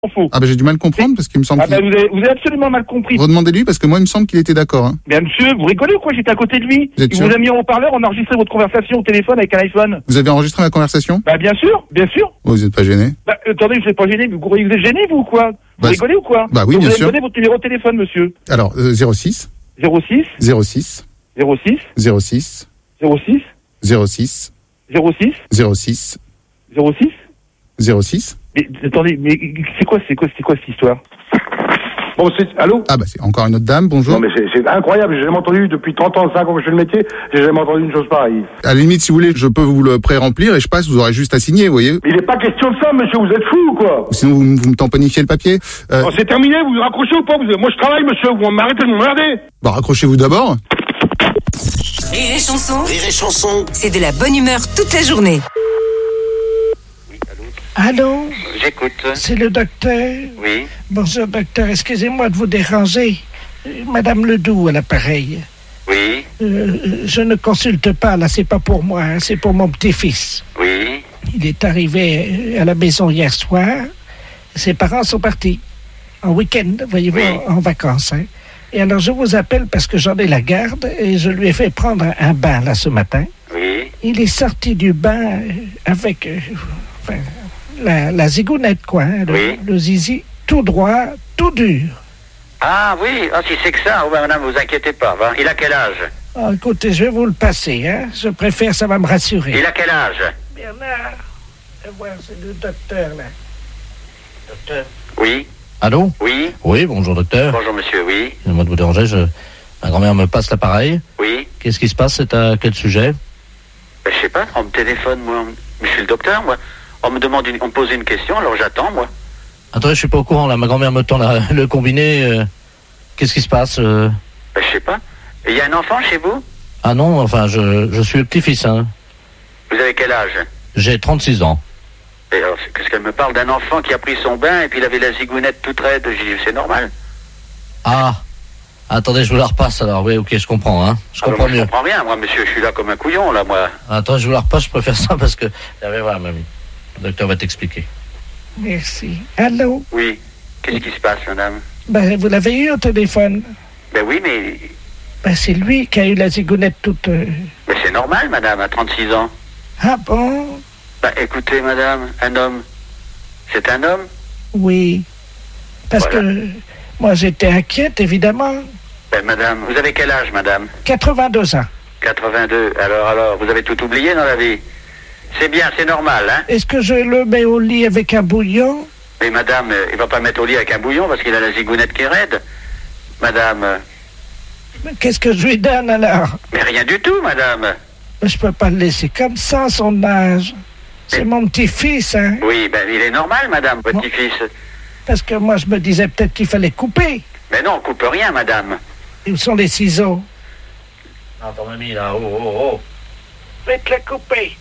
faux. Ah j'ai du mal à comprendre parce qu'il me semble vous avez absolument mal compris. Redemandez-lui parce que moi il me semble qu'il était d'accord. Hein. Mais monsieur, vous rigolez ou quoi? J'étais à côté de lui. Il vous a mis en haut-parleur, on a enregistré votre conversation au téléphone avec un iPhone. Vous avez enregistré ma conversation? Bien sûr, bien sûr. Vous n'êtes pas gêné? Attendez, vous n'êtes pas gêné, vous êtes gêné vous ou quoi? Vous rigolez ou quoi? Oui, bien sûr. Vous avez donné votre numéro de téléphone, monsieur. Alors, 06 06 06 06 06 06 06 06 06 06 06. Mais attendez, mais c'est quoi cette histoire? Bon, allô? C'est encore une autre dame, bonjour. Non, mais c'est incroyable, j'ai jamais entendu, depuis 30 ans, 5 ans que je fais le métier, j'ai jamais entendu une chose pareille. À la limite, si vous voulez, je peux vous le pré-remplir et je passe, vous aurez juste à signer, vous voyez. Mais il n'est pas question de ça, monsieur, vous êtes fou ou quoi? Sinon, vous me tamponifiez le papier. C'est terminé, vous raccrochez ou pas? Moi, je travaille, monsieur, vous m'arrêtez de m'emmerder. Raccrochez-vous d'abord. Rire et chanson. Rire et chanson. C'est de la bonne humeur toute la journée. Allô? J'écoute. C'est le docteur? Oui. Bonjour docteur, excusez-moi de vous déranger. Madame Ledoux à l'appareil. Oui. Je ne consulte pas, là, c'est pas pour moi, hein, c'est pour mon petit-fils. Oui. Il est arrivé à la maison hier soir. Ses parents sont partis en week-end, voyez-vous, oui. en vacances. Hein. Et alors je vous appelle parce que j'en ai la garde et je lui ai fait prendre un bain là ce matin. Oui. Il est sorti du bain avec la zigounette, quoi, hein, le zizi tout droit, tout dur. Ah oui, si c'est que ça, madame, vous inquiétez pas. Il a quel âge? Écoutez, je vais vous le passer, hein. Je préfère, ça va me rassurer. Il a quel âge? Bernard, voir, c'est le docteur, là. Docteur? Oui. Allô? Oui. Oui, bonjour docteur. Bonjour monsieur, oui. Excusez-moi de vous déranger, ma grand-mère me passe l'appareil. Oui. Qu'est-ce qui se passe? C'est à quel sujet? Je sais pas, on me téléphone, moi. Je suis le docteur, moi. On me pose une question, alors j'attends, moi. Attendez, je suis pas au courant, là. Ma grand-mère me tend le combiné. Qu'est-ce qui se passe? Je sais pas. Il y a un enfant chez vous? Ah non, enfin, je suis le petit-fils, hein. Vous avez quel âge? J'ai 36 ans. Et alors, qu'est-ce qu'elle me parle d'un enfant qui a pris son bain et puis il avait la zigounette toute raide? J'ai dit, c'est normal. Ah, attendez, je vous la repasse, alors. Oui, ok, je comprends, hein. Je comprends mieux. Je comprends bien, moi, monsieur, je suis là comme un couillon, là, moi. Attends, je vous la repasse, je préfère ça parce que... Voilà, mamie. Le docteur va t'expliquer. Merci. Allô? Oui. Qu'est-ce qui se passe, madame? Vous l'avez eu au téléphone? Oui, mais... c'est lui qui a eu la zigounette toute... Mais c'est normal, madame, à 36 ans. Ah bon? Écoutez, madame, un homme, c'est un homme? Oui. Parce que moi, j'étais inquiète, évidemment. Madame, vous avez quel âge, madame? 82 ans. 82. Alors, vous avez tout oublié dans la vie? C'est bien, c'est normal, hein? Est-ce que je le mets au lit avec un bouillon? Mais madame, il va pas mettre au lit avec un bouillon parce qu'il a la zigounette qui est raide. Madame... Mais qu'est-ce que je lui donne, alors? Mais rien du tout, madame. Mais je peux pas le laisser comme ça, son âge. C'est mon petit-fils, hein? Oui, il est normal, madame, votre petit-fils. Parce que moi, je me disais peut-être qu'il fallait couper. Mais non, on coupe rien, madame. Et où sont les ciseaux? Attends, mamie, là, oh. Faites-le couper.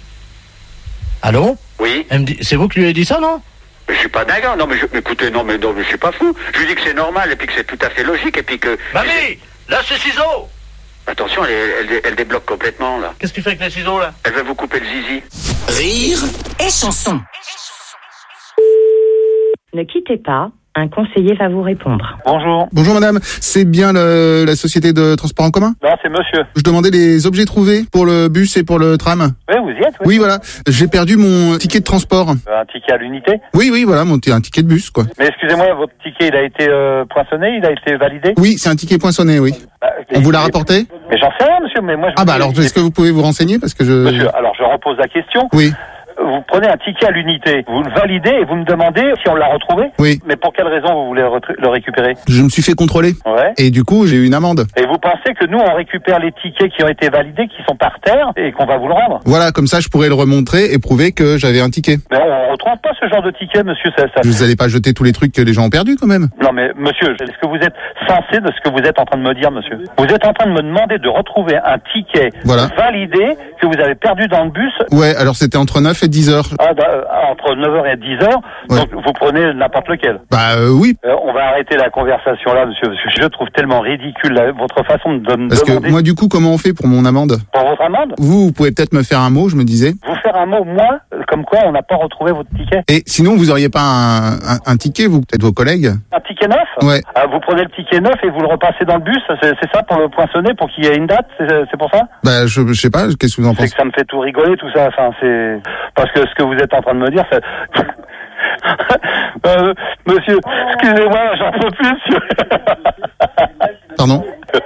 Allô? Oui. Elle me dit, c'est vous qui lui avez dit ça, non? Mais je suis pas dingue, non, mais écoutez, non, mais je suis pas fou. Je lui dis que c'est normal et puis que c'est tout à fait logique et puis que... Mamie, lâche les ciseaux! Attention, elle débloque complètement, là. Qu'est-ce que tu fais avec les ciseaux, là? Elle veut vous couper le zizi. Rire et chanson. Ne quittez pas, un conseiller va vous répondre. Bonjour. Bonjour madame, c'est bien la société de transport en commun? Non, c'est monsieur. Je demandais les objets trouvés pour le bus et pour le tram. Oui, vous y êtes, oui. Oui, voilà. J'ai perdu mon ticket de transport. Un ticket à l'unité? Oui, voilà, un ticket de bus, quoi. Mais excusez-moi, votre ticket, il a été poinçonné, il a été validé? Oui, c'est un ticket poinçonné, oui. On vous l'a rapporté? Mais j'en sais rien, monsieur, mais moi... alors, est-ce que vous pouvez vous renseigner parce que Monsieur, alors je repose la question. Oui. Vous prenez un ticket à l'unité, vous le validez et vous me demandez si on l'a retrouvé? Oui. Mais pour quelle raison vous voulez le récupérer? Je me suis fait contrôler. Ouais. Et du coup, j'ai eu une amende. Et vous pensez que nous, on récupère les tickets qui ont été validés, qui sont par terre, et qu'on va vous le rendre? Voilà, comme ça, je pourrais le remontrer et prouver que j'avais un ticket. Mais on retrouve pas ce genre de ticket, monsieur. Ça... Vous allez pas jeter tous les trucs que les gens ont perdus, quand même? Non, mais monsieur, est-ce que vous êtes censé de ce que vous êtes en train de me dire, monsieur? Vous êtes en train de me demander de retrouver un ticket validé que vous avez perdu dans le bus? Ouais, alors c'était entre 9 et 10h. Entre 9h et 10h, Ouais. donc vous prenez n'importe lequel. Oui. On va arrêter la conversation là, monsieur, parce que je trouve tellement ridicule votre façon de me Parce demander... que moi, du coup, comment on fait pour mon amende? Pour votre amende? Vous pouvez peut-être me faire un mot, je me disais. Vous faire un mot, moi, comme quoi on n'a pas retrouvé votre ticket. Et sinon, vous auriez pas un ticket, vous, peut-être vos collègues? Un ticket neuf? Ouais. Vous prenez le ticket neuf et vous le repassez dans le bus, c'est ça, pour le poinçonner, pour qu'il y ait une date, c'est pour ça? Je sais pas, qu'est-ce que vous en C'est pensez? que ça me fait tout rigoler, tout ça, enfin, c'est... Parce que ce que vous êtes en train de me dire, c'est... monsieur, excusez-moi, j'en peux plus, monsieur. Pardon?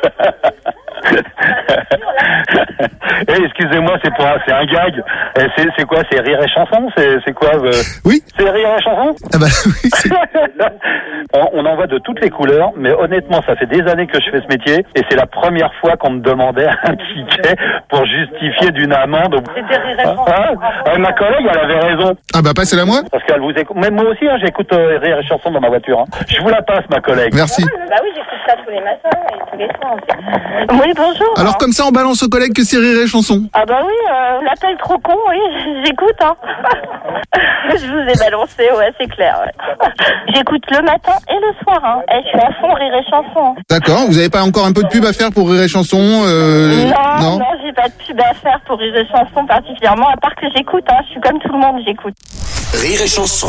Excusez-moi, c'est un gag. C'est quoi? C'est Rire et Chanson? C'est quoi? Oui. C'est Rire et Chanson? Ah bah oui, c'est... On en voit de toutes les couleurs, mais honnêtement, ça fait des années que je fais ce métier, et c'est la première fois qu'on me demandait un ticket pour justifier d'une amende. C'était Rire et Chanson. Ma collègue, elle avait raison. Ah bah passez-la moi. Parce qu'elle vous écoute. Même moi aussi, j'écoute Rire et Chanson dans ma voiture. Je vous la passe, ma collègue. Merci. Bah oui, j'écoute ça tous les matins et tous les soirs aussi. Oui, bonjour. Alors comme ça, on balance aux collègues que c'est Rire et Chanson. Ah bah oui, l'appel trop con, oui, j'écoute, hein. Je vous ai balancé, ouais, c'est clair, ouais. J'écoute le matin et le soir, hein. Je suis à fond Rire et Chanson. D'accord, vous avez pas encore un peu de pub à faire pour Rire et Chanson? Non, j'ai pas de pub à faire pour Rire et Chanson particulièrement, à part que j'écoute, hein. Je suis comme tout le monde, j'écoute. Rire et Chanson.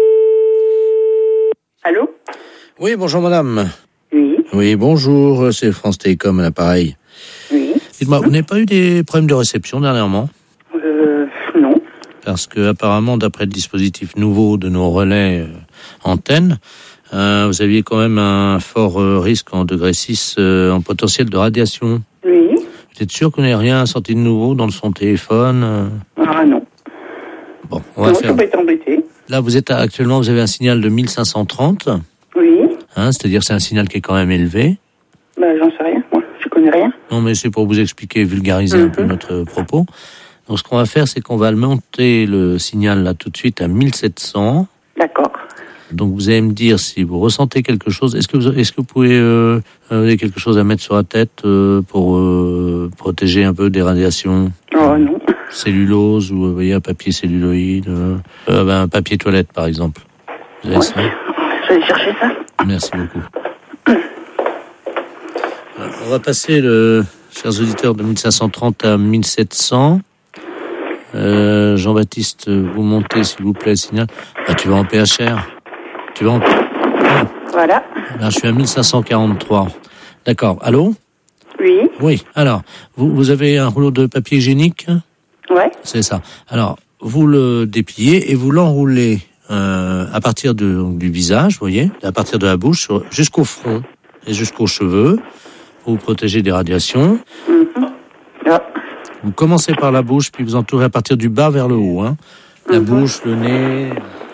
Allô? Oui, bonjour madame. Oui. Oui, bonjour, c'est France Télécom à l'appareil. Oui. Dites-moi, vous n'avez pas eu des problèmes de réception dernièrement? Non. Parce que apparemment, d'après le dispositif nouveau de nos relais antennes, vous aviez quand même un fort risque en degré 6 en potentiel de radiation. Oui. Vous êtes sûr qu'on n'ait rien sorti de nouveau dans son téléphone? Ah non. Bon, on va faire... Je peux être embêté. Là, actuellement, vous avez un signal de 1530. Oui. C'est-à-dire c'est un signal qui est quand même élevé. J'en sais rien, moi. Je connais rien. Non, mais c'est pour vous expliquer, vulgariser un peu notre propos. Donc, ce qu'on va faire, c'est qu'on va monter le signal là tout de suite à 1700. D'accord. Donc, vous allez me dire si vous ressentez quelque chose. Est-ce que vous pouvez avez quelque chose à mettre sur la tête pour protéger un peu des radiations? Oh non. Cellulose ou vous voyez un papier celluloïde, un papier toilette par exemple. Vous avez ça? Je vais aller chercher ça. Merci beaucoup. On va passer, chers auditeurs, de 1530 à 1700. Jean-Baptiste, vous montez, s'il vous plaît, le signal. Tu vas en PHR. Tu vas en... Voilà. Là, je suis à 1543. D'accord. Allô? Oui. Oui. Alors, vous avez un rouleau de papier hygiénique? Ouais. C'est ça. Alors, vous le dépliez et vous l'enroulez à partir du visage, vous voyez, à partir de la bouche jusqu'au front et jusqu'aux cheveux pour vous protéger des radiations. Ah. Vous commencez par la bouche, puis vous entourez à partir du bas vers le haut. La bouche, le nez.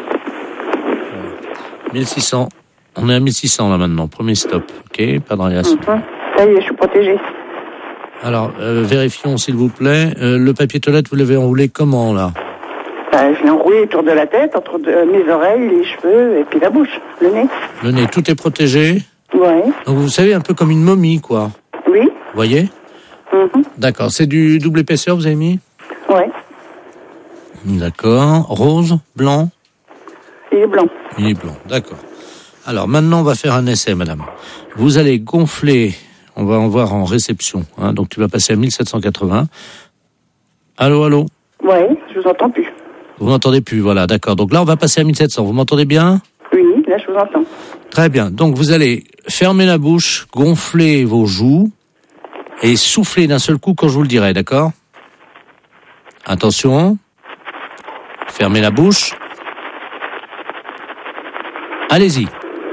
1600. On est à 1600 là maintenant. Premier stop. OK? Pas de radiation. Ça y est, je suis protégée. Alors, vérifions s'il vous plaît. Le papier toilette, vous l'avez enroulé comment là? Je l'ai enroulé autour de la tête, entre mes oreilles, les cheveux et puis la bouche, le nez. Le nez, tout est protégé? Ouais. Donc vous savez, un peu comme une momie, quoi. Oui. Vous voyez? D'accord. C'est du double épaisseur, vous avez mis? Ouais. D'accord. Rose? Blanc? Il est blanc. Il est blanc, d'accord. Alors maintenant, on va faire un essai, madame. Vous allez gonfler, on va en voir en réception. Donc tu vas passer à 1780. Allô? Ouais, je vous entends plus. Vous m'entendez plus, voilà, d'accord. Donc là, on va passer à 1700. Vous m'entendez bien? Oui, là, je vous entends. Très bien. Donc vous allez fermer la bouche, gonfler vos joues et souffler d'un seul coup quand je vous le dirai, d'accord? Attention. Fermez la bouche. Allez-y.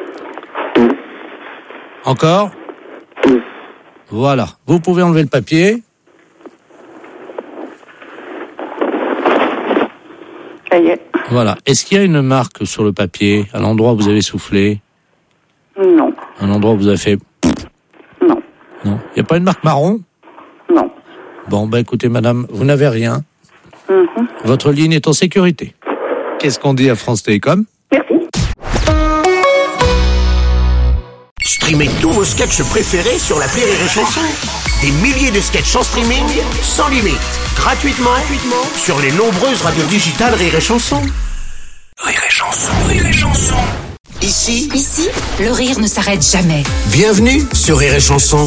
Encore? Voilà. Vous pouvez enlever le papier. Ça y est. Voilà. Est-ce qu'il y a une marque sur le papier, à l'endroit où vous avez soufflé? Non. Un endroit où vous avez fait... Non. Non. Il n'y a pas une marque marron? Non. Bon, écoutez, madame, vous n'avez rien. Votre ligne est en sécurité. Qu'est-ce qu'on dit à France Télécom? Merci. Streamez tous vos sketchs préférés sur l'appli Rire et Chanson. Des milliers de sketchs en streaming, sans limite, gratuitement sur les nombreuses radios digitales Rire et Chanson. Rire et Chanson, Rire et Chanson. Ici, le rire ne s'arrête jamais. Bienvenue sur Rire et Chanson.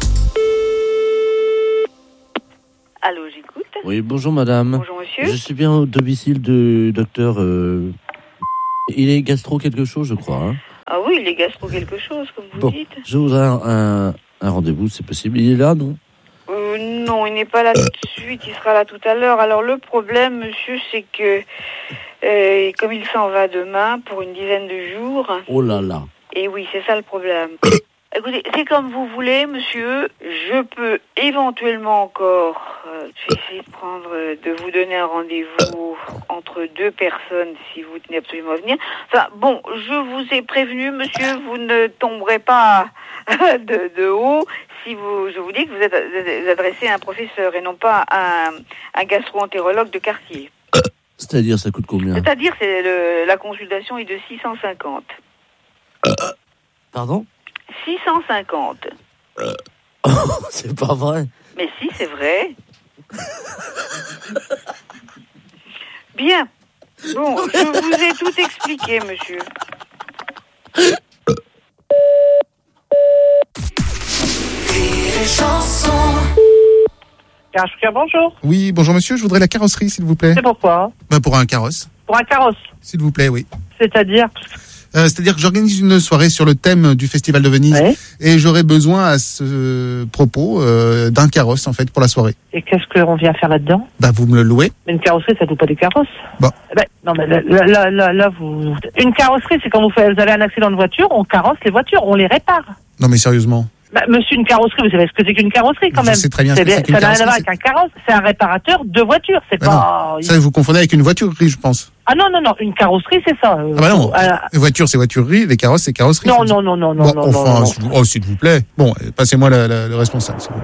Allô, j'écoute. Oui, bonjour madame. Bonjour monsieur. Je suis bien au domicile du docteur... Il est gastro quelque chose, je crois. Hein. Ah oui, il est gastro quelque chose, comme vous dites. Je voudrais un rendez-vous, c'est possible. Il est là, non? Non, il n'est pas là tout de suite, il sera là tout à l'heure. Alors le problème, monsieur, c'est que comme il s'en va demain pour une dizaine de jours... Oh là là. Et oui, c'est ça le problème. Écoutez, c'est comme vous voulez, monsieur. Je peux éventuellement encore... je vais essayer de vous donner un rendez-vous entre deux personnes si vous tenez absolument à venir. Enfin, bon, je vous ai prévenu, monsieur, vous ne tomberez pas de haut si je vous dis que vous êtes adressé à un professeur et non pas à un gastro-entérologue de quartier. C'est-à-dire, ça coûte combien? C'est-à-dire, la consultation est de 650. Pardon? 650. C'est pas vrai. Mais si, c'est vrai. Bien. Bon, je vous ai tout expliqué, monsieur. Bonjour. Oui, bonjour monsieur, je voudrais la carrosserie s'il vous plaît. C'est pourquoi? Pour un carrosse. Pour un carrosse. S'il vous plaît, oui. C'est-à-dire? C'est-à-dire que j'organise une soirée sur le thème du Festival de Venise et j'aurais besoin à ce propos d'un carrosse en fait pour la soirée. Et qu'est-ce qu'on vient faire là-dedans? Vous me le louez. Mais une carrosserie, ça ne loue pas des carrosses. Bon. Non mais là vous... Une carrosserie, c'est quand vous avez un accident de voiture, on carrosse les voitures, on les répare. Non mais sérieusement. Monsieur, une carrosserie, vous savez ce que c'est qu'une carrosserie quand même? Je sais très bien ce que c'est qu'une carrosserie. Ça n'a rien à voir avec un carrosse, c'est un réparateur de voiture, c'est pas... Non. Ça, vous confondez avec une voiturerie, je pense. Ah non, une carrosserie, c'est ça. Non, les voitures, c'est voiturerie, les carrosses, c'est carrosserie. Non. S'il vous plaît. Bon, passez-moi le responsable, s'il vous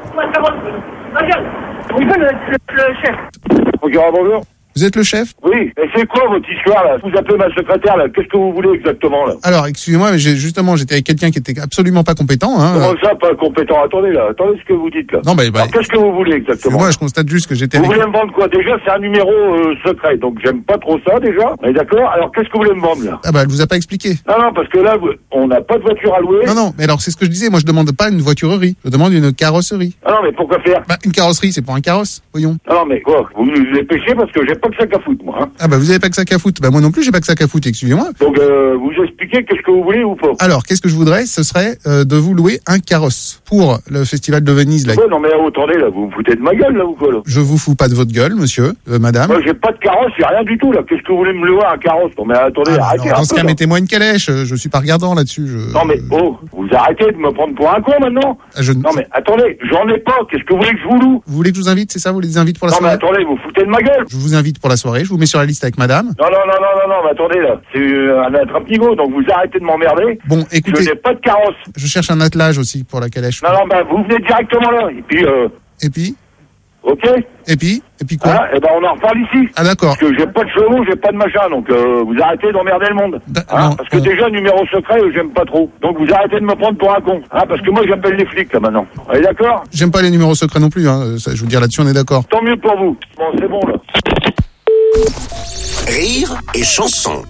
plaît. Le chef. Bonjour. Vous êtes le chef? Oui, et c'est quoi votre histoire là? Vous appelez ma secrétaire là, qu'est-ce que vous voulez exactement là? Alors, excusez-moi, mais j'étais avec quelqu'un qui était absolument pas compétent. Hein. Comment ça, pas compétent? Attendez ce que vous dites là. Non, mais alors, qu'est-ce que vous voulez exactement? Moi, je constate juste que j'étais Vous voulez me vendre quoi? Déjà, c'est un numéro secret, donc j'aime pas trop ça déjà. Mais d'accord, alors qu'est-ce que vous voulez me vendre là? Elle vous a pas expliqué. Non, parce que là, on n'a pas de voiture à louer. Non, mais alors c'est ce que je disais, moi je demande pas une voiturerie, je demande une carrosserie. Ah non, mais pourquoi faire? Une carrosserie, c'est pour un carrosse, voyons. Non, mais quoi? Vous nous dépêchez parce que j'ai pas que ça qu'à foutre, moi. Vous avez pas que ça qu'à foutre. Moi non plus, j'ai pas que ça qu'à foutre, excusez-moi. Donc, vous expliquez qu'est-ce que vous voulez ou pas? Alors, qu'est-ce que je voudrais? Ce serait de vous louer un carrosse pour le Festival de Venise. Là. Non, mais attendez, là, vous me foutez de ma gueule, là, ou quoi, là? Je vous fous pas de votre gueule, monsieur, madame. Moi, j'ai pas de carrosse, j'ai rien du tout, là. Qu'est-ce que vous voulez me louer un carrosse? Non, mais attendez, arrêtez. Dans ce cas, mettez-moi une calèche, je suis pas regardant là-dessus. Non, mais, vous arrêtez de me prendre pour un con, maintenant? Non, mais attendez, j'en ai pas, qu'est-ce que vous voulez que je vous loue? Vous voulez que je vous invite, c'est ça? Vous les invite pour la soirée? Non, mais attendez, vous foutez de ma gueule? Je vous invite pour la soirée, je vous mets sur la liste avec madame. Non, mais attendez, là, c'est un attrape-nigo, donc vous arrêtez de m'emmerder. Bon, écoutez. Je n'ai pas de carrosse. Je cherche un attelage aussi pour la calèche. Non, vous venez directement là, et puis... Et puis? Ok. Et puis quoi? Ah, on en reparle ici. Ah, d'accord. Parce que j'ai pas de chevaux, j'ai pas de machin, donc vous arrêtez d'emmerder le monde. Parce que déjà, numéro secret, j'aime pas trop. Donc vous arrêtez de me prendre pour un con. Parce que moi, j'appelle les flics, là, maintenant. Vous êtes d'accord? J'aime pas les numéros secrets non plus, je veux dire, là-dessus, on est d'accord. Tant mieux pour vous. Bon, c'est bon, là. Rire et chanson.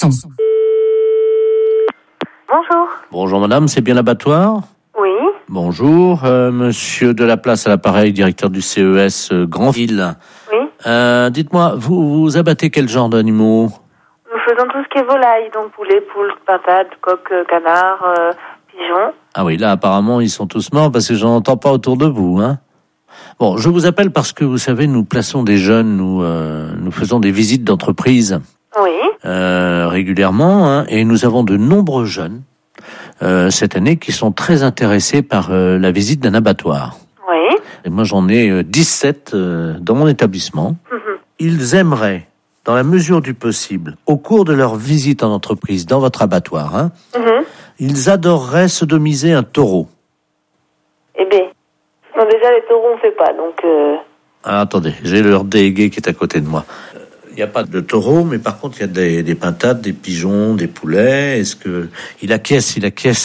Bonjour. Bonjour madame, c'est bien l'abattoir? Oui. Bonjour, monsieur de la place à l'appareil, directeur du CES Grandville. Oui. Dites-moi, vous abattez quel genre d'animaux? Nous faisons tout ce qui est volaille, donc poulet, poule, pintade, coq, canard, pigeon. Ah oui, là apparemment ils sont tous morts parce que j'en entends pas autour de vous, hein. Bon, je vous appelle parce que vous savez, nous plaçons des jeunes, nous faisons des visites d'entreprise. Oui. Régulièrement, hein, et nous avons de nombreux jeunes cette année qui sont très intéressés par la visite d'un abattoir. Oui. Et moi j'en ai 17 dans mon établissement. Ils aimeraient, dans la mesure du possible, au cours de leur visite en entreprise dans votre abattoir, ils adoreraient sodomiser un taureau. Eh bien, déjà les taureaux on fait pas, donc... Ah, attendez, j'ai leur délégué qui est à côté de moi. n'y a pas de taureau, mais par contre, il y a des pintades, des pigeons, des poulets. Est-ce que il acquiesce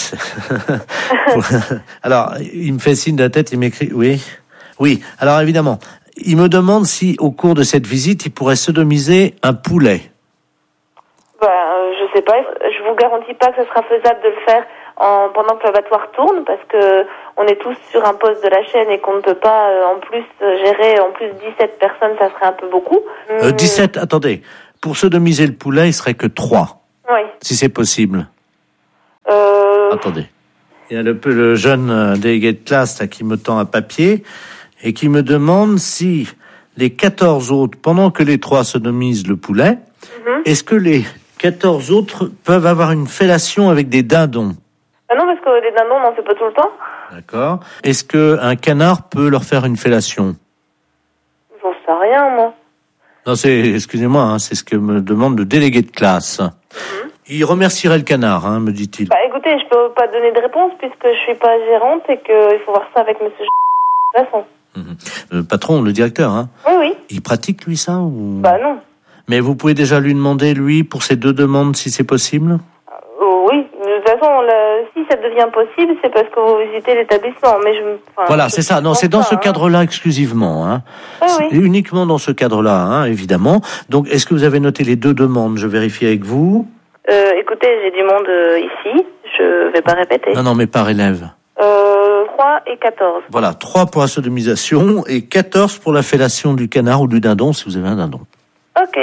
Alors, il me fait signe de la tête, il m'écrit oui. Alors évidemment, il me demande si au cours de cette visite, il pourrait sodomiser un poulet. Je sais pas. Je vous garantis pas que ce sera faisable de le faire pendant que l'abattoir tourne, parce que on est tous sur un poste de la chaîne et qu'on ne peut pas en plus gérer 17 personnes, ça serait un peu beaucoup. 17, attendez. Pour sodomiser le poulet, il serait que 3. Oui. Si c'est possible. Attendez. Il y a le jeune délégué de classe là, qui me tend un papier et qui me demande si les 14 autres, pendant que les 3 sodomisent le poulet, est-ce que les 14 autres peuvent avoir une fellation avec des dindons? Ah non, parce que les dindons, on n'en fait pas tout le temps. D'accord. Est-ce qu'un canard peut leur faire une fellation? J'en sais rien, moi. Non, excusez-moi, c'est ce que me demande le délégué de classe. Il remercierait le canard, me dit-il. Écoutez, je peux pas donner de réponse puisque je suis pas gérante et qu'il faut voir ça avec monsieur de toute façon. Le patron, le directeur, Oui. Il pratique, lui, ça ou... non. Mais vous pouvez déjà lui demander, lui, pour ces 2 demandes, si c'est possible? Oui, de toute façon, si ça devient possible, c'est parce que vous visitez l'établissement. Mais voilà, c'est ça. Non, c'est dans ce cadre-là exclusivement. Oui. Uniquement dans ce cadre-là, évidemment. Donc, est-ce que vous avez noté les 2 demandes? Je vérifie avec vous. Écoutez, j'ai du monde ici. Je vais pas répéter. Non, mais par élève. 3 et 14. Voilà, 3 pour la sodomisation et 14 pour la fellation du canard ou du dindon, si vous avez un dindon. Ok.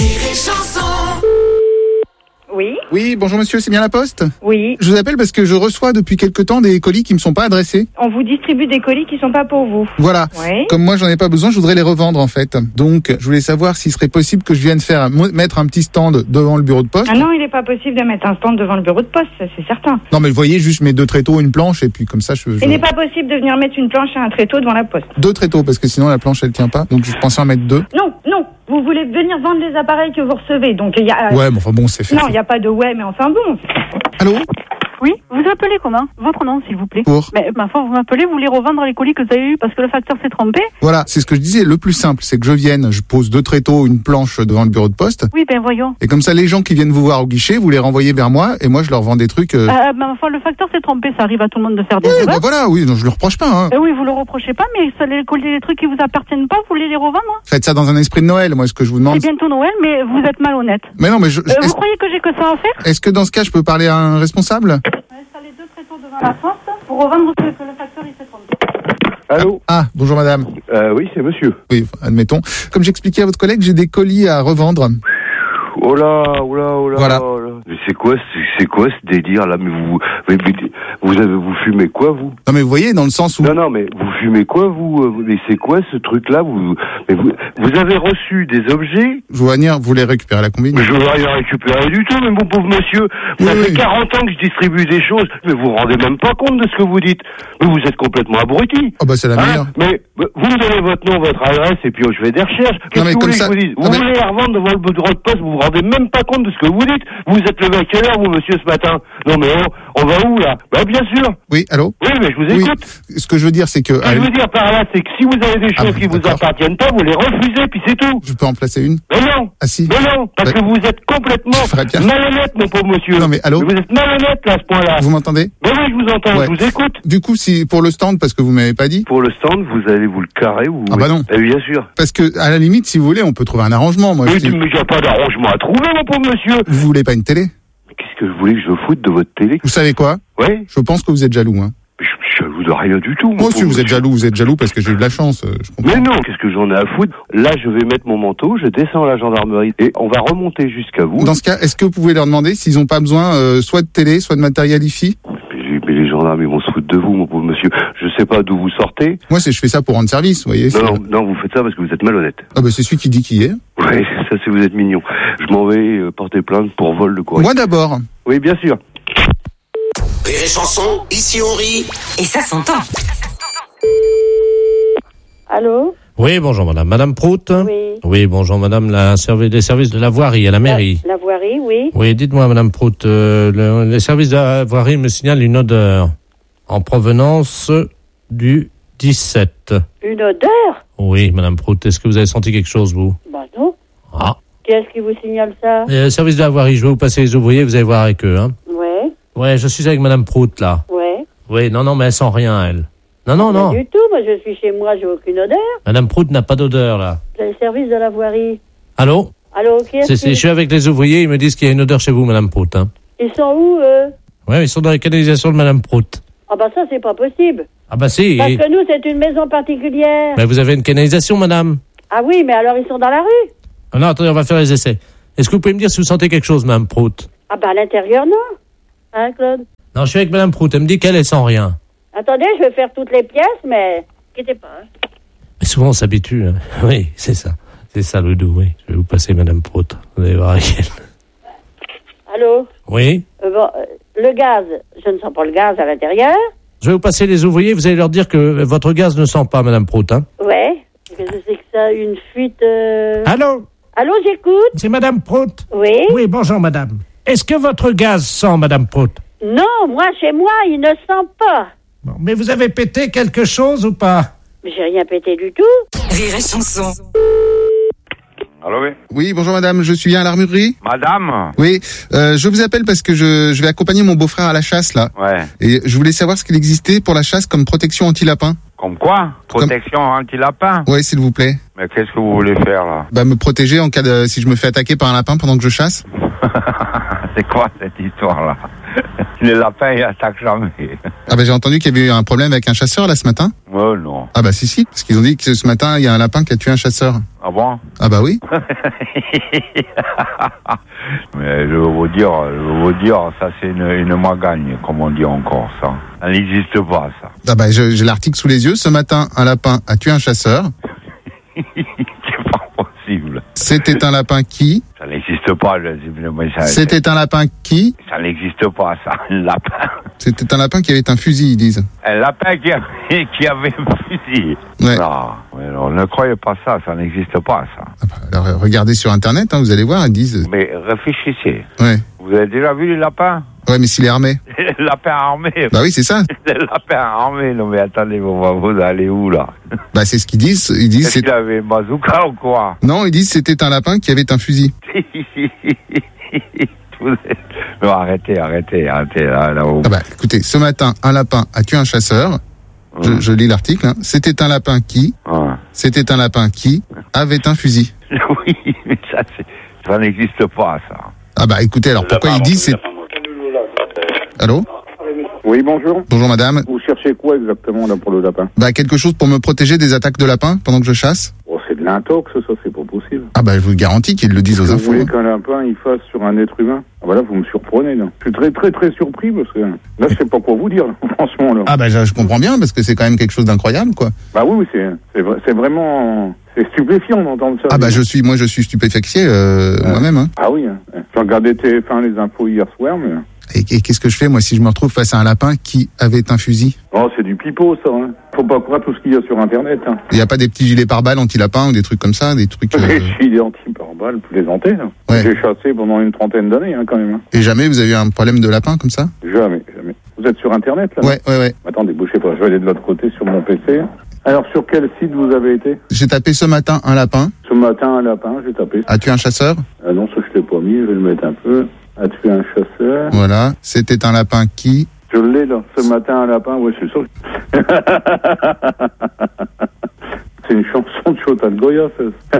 Oui. Oui, bonjour monsieur, c'est bien la Poste? Oui. Je vous appelle parce que je reçois depuis quelque temps des colis qui me sont pas adressés. On vous distribue des colis qui sont pas pour vous. Voilà. Oui. Comme moi j'en ai pas besoin, je voudrais les revendre en fait. Donc, je voulais savoir s'il serait possible que je vienne mettre un petit stand devant le bureau de poste. Ah non, il n'est pas possible de mettre un stand devant le bureau de poste, ça, c'est certain. Non mais vous voyez, juste je mets 2 tréteaux, une planche et puis comme ça Il n'est pas possible de venir mettre une planche et un tréteau devant la poste. 2 tréteaux parce que sinon la planche elle tient pas. Donc je pensais en mettre 2. Non. Vous voulez venir vendre les appareils que vous recevez, donc il y a... Ouais, mais enfin bon, c'est fait. Non, il n'y a pas de ouais, mais enfin bon. Allô? Oui, vous appelez comment? Votre nom, s'il vous plaît. Pour? Mais ma foi, vous m'appelez, vous voulez revendre les colis que vous avez eus parce que le facteur s'est trompé? Voilà, c'est ce que je disais. Le plus simple, c'est que je vienne, je pose 2 tréteaux, une planche devant le bureau de poste. Oui, ben voyons. Et comme ça, les gens qui viennent vous voir au guichet, vous les renvoyez vers moi et moi, je leur vends des trucs. Ma foi, le facteur s'est trompé, ça arrive à tout le monde de faire des oui, erreurs. Voilà, oui, donc je le reproche pas. Oui, vous le reprochez pas, mais les trucs qui vous appartiennent pas, vous voulez les revendre? Faites ça dans un esprit de Noël, moi, ce que je vous demande. C'est bientôt Noël, mais vous êtes malhonnête. Mais non, mais vous croyez que j'ai que ça à faire? Est-ce que dans ce cas, je peux parler à un responsable? Devant la porte pour revendre que le facteur il s'est trompé. Allô? Ah, bonjour madame. Oui, c'est monsieur. Oui, admettons. Comme j'expliquais à votre collègue, j'ai des colis à revendre. Oh là. Voilà. Mais c'est quoi ce délire là? Mais vous fumez quoi vous? Non mais vous voyez dans le sens où. Non mais vous fumez quoi vous? Mais c'est quoi ce truc là? Vous avez reçu des objets? Je vois venir, vous les récupérez à la combine? Mais je veux rien récupérer du tout, mais mon pauvre monsieur. Ça fait 40 ans que je distribue des choses, mais vous vous rendez même pas compte de ce que vous dites. Mais vous êtes complètement abruti. Oh bah c'est la meilleure. Mais vous me donnez votre nom, votre adresse, et puis je fais des recherches. Qu'est-ce que vous voulez que je vous dise? Vous voulez la revendre devant le bureau de poste, vous vous rendez même pas compte de ce que vous dites. Vous êtes levé à quelle heure, vous, monsieur, ce matin? Non mais on va où là? Bah bien sûr. Oui, allô? Oui, mais je vous écoute. Ce que je veux dire, c'est que... Ce que je veux dire par là, c'est que si vous avez des choses qui vous appartiennent pas, vous les refusez, puis c'est tout. Je peux en placer une? Mais non. Ah si. Mais non, parce que vous êtes complètement malhonnête, mon pauvre monsieur. Non mais allô? Mais vous êtes malhonnête là, à ce point-là. Vous m'entendez? Mais oui, je vous entends, je vous écoute. Du coup, si pour le stand, parce que vous m'avez pas dit. Pour le stand, vous allez vous le carrer ou... Ah bah non. Bien sûr. Parce que à la limite, si vous voulez, on peut trouver un arrangement. Moi, mais il n'y a pas d'arrangement à trouver, mon pauvre monsieur. Vous voulez pas une télé? Qu'est-ce que vous voulez que je foute de votre télé? Vous savez quoi? Oui. Je pense que vous êtes jaloux, Je suis jaloux de rien du tout. Moi aussi, vous êtes jaloux parce que j'ai eu de la chance. Mais non, qu'est-ce que j'en ai à foutre? Là, je vais mettre mon manteau, je descends à la gendarmerie et on va remonter jusqu'à vous. Dans ce cas, est-ce que vous pouvez leur demander s'ils n'ont pas besoin soit de télé, soit de matériel IFI? Mais les gendarmes, ils vont se foutre de vous, mon pauvre monsieur. Je sais pas d'où vous sortez. Moi, je fais ça pour rendre service, vous voyez. Non, vous faites ça parce que vous êtes malhonnête. Ah bah c'est celui qui dit qui est. Oui, ça c'est vous êtes mignon. Je m'en vais porter plainte pour vol de courrier. Moi d'abord. Oui, bien sûr. Rire et chanson, ici on rit. Et ça s'entend. Allô? Oui, bonjour madame. Madame Prout? Oui. Oui, bonjour madame, les services de la voirie à la mairie. La voirie, oui. Oui, dites-moi madame Prout, les services de la voirie me signalent une odeur en provenance du 17. Une odeur? Oui, madame Prout, est-ce que vous avez senti quelque chose, vous? Bah non. Ah, Qui est-ce qui vous signale ça? Service de la voirie, je vais vous passer les ouvriers, vous allez voir avec eux. Hein. Ouais. Ouais, je suis avec Madame Prout, là. Ouais. Oui, non, mais elle sent rien, elle. Non. Pas du tout, moi je suis chez moi, j'ai aucune odeur. Madame Prout n'a pas d'odeur, là. C'est le service de la voirie. Allô? Qui est-ce Je suis avec les ouvriers, ils me disent qu'il y a une odeur chez vous, Madame Prout. Hein. Ils sont où, eux? Ouais, ils sont dans la canalisation de Madame Prout. Ah bah ça, c'est pas possible. Ah bah si. Parce que nous, c'est une maison particulière. Mais vous avez une canalisation, madame? Ah oui, mais alors ils sont dans la rue? Ah non, attendez, on va faire les essais. Est-ce que vous pouvez me dire si vous sentez quelque chose, Madame Prout? Ah bah à l'intérieur, non. Hein, Claude? Non, je suis avec Madame Prout, elle me dit qu'elle est sans rien. Attendez, je vais faire toutes les pièces, mais... Inquiétez pas. Hein. Mais souvent, on s'habitue. Hein. Oui, c'est ça. C'est ça, le doux, oui. Je vais vous passer Madame Prout. Vous allez voir avec elle. Allô? Oui? Le gaz, je ne sens pas le gaz à l'intérieur. Je vais vous passer les ouvriers, vous allez leur dire que votre gaz ne sent pas, Madame Prout, hein? Ouais. Qu'est-ce que c'est que ça? Une fuite... Allô? Allô, j'écoute? C'est Madame Prout? Oui? Oui, bonjour, madame. Est-ce que votre gaz sent, Madame Prout? Non, moi, chez moi, il ne sent pas. Bon, mais vous avez pété quelque chose ou pas? Mais j'ai rien pété du tout. Rire et chanson. Allô, oui? Oui, bonjour madame, je suis bien à l'armurerie. Madame? Oui, je vous appelle parce que je vais accompagner mon beau-frère à la chasse, là. Ouais. Et je voulais savoir ce qu'il existait pour la chasse comme protection anti-lapin. Comme quoi? Protection anti-lapin? Oui, s'il vous plaît. Mais qu'est-ce que vous voulez faire, là? Bah, me protéger en cas de... si je me fais attaquer par un lapin pendant que je chasse. C'est quoi cette histoire-là? Les lapins, ils attaquent jamais. Ah bah j'ai entendu qu'il y avait eu un problème avec un chasseur, là, ce matin. Oh non. Ah bah si, parce qu'ils ont dit que ce matin, il y a un lapin qui a tué un chasseur. Ah bon? Ah bah oui. Mais je vais vous dire, ça c'est une magagne, comme on dit encore, ça. Ça n'existe pas, ça. Ah bah j'ai l'article sous les yeux. Ce matin, un lapin a tué un chasseur. C'est pas possible. C'était un lapin qui... Ça n'existe pas, C'était un lapin qui... Ça n'existe pas, ça, un lapin. C'était un lapin qui avait un fusil, ils disent. Un lapin qui avait un fusil. Ouais. Non, ne croyez pas ça, ça n'existe pas, ça. Ah bah, alors, regardez sur Internet, hein, vous allez voir, ils disent... Mais réfléchissez. Ouais. Vous avez déjà vu les lapins? Ouais, mais s'il est armé. Le lapin armé. Bah oui, c'est ça. Le lapin armé. Non, mais attendez, vous allez où, là? Bah, c'est ce qu'ils disent. Ils disent... Est-ce qu'il avait un bazooka ou quoi? Non, ils disent c'était un lapin qui avait un fusil. Non, arrêtez, là-haut. Ah bah, écoutez, ce matin, un lapin a tué un chasseur. Je lis l'article, hein. C'était un lapin qui... C'était un lapin qui avait un fusil. Oui, mais ça n'existe pas, ça. Ah bah, écoutez, alors pourquoi ils disent c'est... Allô? Oui, bonjour. Bonjour madame. Vous cherchez quoi exactement là pour le lapin? Bah quelque chose pour me protéger des attaques de lapins pendant que je chasse. Oh, c'est de l'intox, ça c'est pas possible. Ah bah je vous garantis qu'ils le disent aux infos. Vous voulez qu'un lapin il fasse sur un être humain? Ah bah là vous me surprenez là. Je suis très surpris parce que là je sais pas quoi vous dire là, franchement là. Ah bah je comprends bien parce que c'est quand même quelque chose d'incroyable quoi. Bah oui, c'est vraiment... C'est stupéfiant d'entendre ça. Ah bah je suis stupéfactié moi-même. Hein. Ah oui, j'ai regardé TF1 les infos hier soir mais... Et qu'est-ce que je fais, moi, si je me retrouve face à un lapin qui avait un fusil? Oh, c'est du pipeau, ça. Hein. Faut pas croire tout ce qu'il y a sur Internet. Hein. Il n'y a pas des petits gilets pare-balles anti-lapin ou des trucs comme ça, des trucs... Les gilets anti-pare-balles, plaisantez. Hein. Ouais. J'ai chassé pendant une trentaine d'années, hein, quand même. Hein. Et jamais vous avez eu un problème de lapin comme ça? Jamais. Vous êtes sur Internet, là? Ouais. Attendez, bougez pas, je vais aller de l'autre côté sur mon PC. Alors, sur quel site vous avez été? J'ai tapé ce matin un lapin. Ce matin, un lapin, j'ai tapé. A tué un chasseur? Non, ça je l'ai pas mis, je vais le mettre un peu. A tué un chasseur. Voilà, c'était un lapin qui... Je l'ai là, ce matin un lapin, ouais c'est sûr. C'est une chanson de Chota de Goya, ça.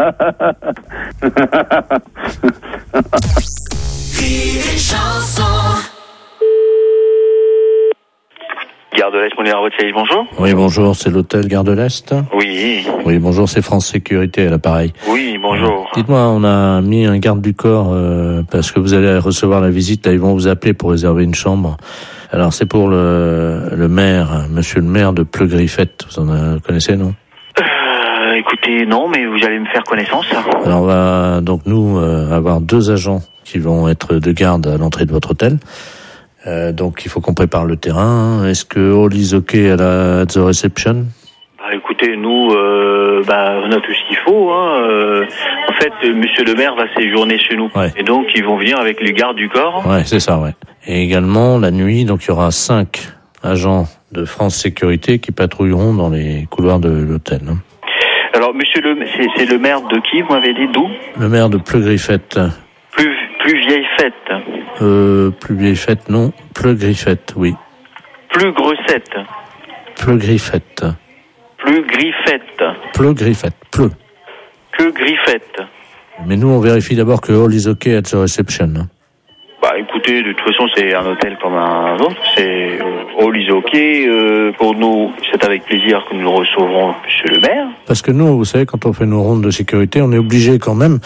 Gare de l'Est, mon votre service, bonjour. Oui, bonjour, c'est l'hôtel Gare de l'Est. Oui. Oui, bonjour, c'est France Sécurité à l'appareil. Oui, bonjour. Dites-moi, on a mis un garde du corps parce que vous allez recevoir la visite, là, ils vont vous appeler pour réserver une chambre. Alors, c'est pour le maire, monsieur le maire de Pleu-Griffette. Vous en connaissez, non? Écoutez, non, mais vous allez me faire connaissance. Alors, on va donc, nous, avoir 2 agents qui vont être de garde à l'entrée de votre hôtel. Donc il faut qu'on prépare le terrain. Est-ce que all is okay à la the reception? Bah écoutez, nous, on a tout ce qu'il faut. Hein. En fait, monsieur le maire va séjourner chez nous. Ouais. Et donc ils vont venir avec les gardes du corps. Ouais, c'est ça, ouais. Et également la nuit, donc il y aura 5 agents de France Sécurité qui patrouilleront dans les couloirs de l'hôtel. Hein. Alors Alors, monsieur c'est le maire de qui, vous m'avez dit, d'où? Le maire de Pleu-Griffette. Plus vieille fête. Plus vieille fête, non. Pleu-Griffette, oui. Pleu-Gressette. Pleu-Griffette. Pleu-Griffette. Pleu-Griffette. Pleu. Que Griffette. Mais nous, on vérifie d'abord que all is okay at the reception. Bah, écoutez, de toute façon, c'est un hôtel comme un autre. C'est all is okay. Pour nous, c'est avec plaisir que nous recevrons monsieur le maire. Parce que nous, vous savez, quand on fait nos rondes de sécurité, on est obligé quand même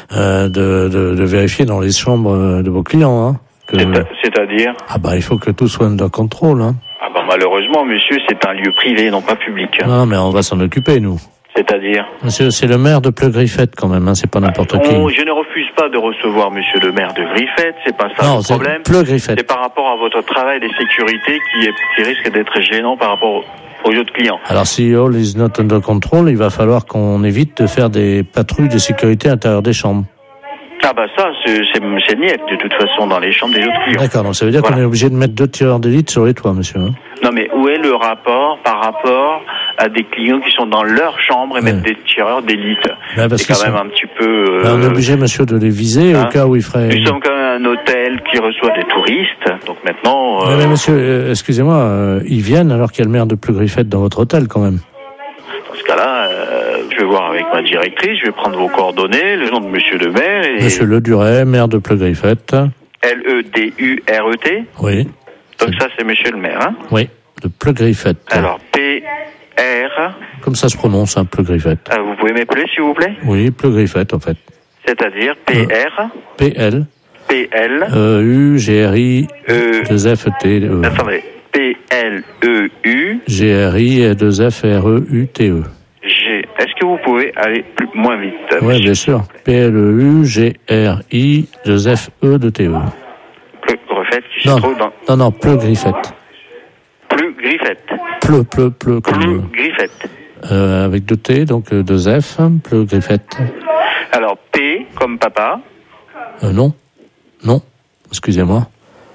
de vérifier dans les chambres de vos clients. Hein, c'est-à-dire? Ah bah, il faut que tout soit under control. Hein. Ah bah, malheureusement, monsieur, c'est un lieu privé, non pas public. Non, mais on va s'en occuper, nous. C'est-à-dire? Monsieur, c'est le maire de Pleu-Griffette quand même, hein, c'est pas n'importe qui. Je ne refuse pas de recevoir monsieur le maire de Griffette, c'est pas ça le problème. Pleu-Griffette. C'est par rapport à votre travail de sécurité qui risque d'être gênant par rapport aux autres clients. Alors si all is not under control, il va falloir qu'on évite de faire des patrouilles de sécurité à l'intérieur des chambres. Ah bah ça, c'est niette de toute façon dans les chambres des autres clients. D'accord, donc ça veut dire qu'on est obligé de mettre 2 tireurs d'élite sur les toits, monsieur. Hein. Non mais où est le rapport par rapport à des clients qui sont dans leur chambre et mettre des tireurs d'élite? C'est quand même un petit peu... on est obligé, monsieur, de les viser au cas où ils feraient... Nous sommes quand même un hôtel qui reçoit des touristes, donc maintenant... Mais monsieur, excusez-moi, ils viennent alors qu'il y a le maire de Pleu-Griffette dans votre hôtel quand même. Dans ce cas-là, je vais voir avec ma directrice, je vais prendre vos coordonnées, le nom de monsieur le maire et... Monsieur Le Duret, maire de Pleu-Griffette. L-E-D-U-R-E-T? Oui. Donc ça, c'est monsieur le maire, hein? Oui, de Pleu-Griffette. Alors, P-R... Comme ça se prononce, hein, Pleu-Griffette. Vous pouvez m'appeler, s'il vous plaît? Oui, Pleu-Griffette, en fait. C'est-à-dire P-R... P-L... P-L... U-G-R-I... 2-F-T-E... Attendez. P-L-E-U... G-R-I... 2-F-R-E-U-T-E... Est-ce que vous pouvez aller moins vite? Oui, bien sûr. P-L-E-U-G-R-I... 2-F-E-T-E... Pleu-Griffette qui se trouve dans... Non, Pleu-Griffette. Pleu-Griffette. Pleu comme... Pleu-Griffette. Avec 2 T, donc 2 F, Pleu-Griffette. Alors, P comme papa. Non, excusez-moi.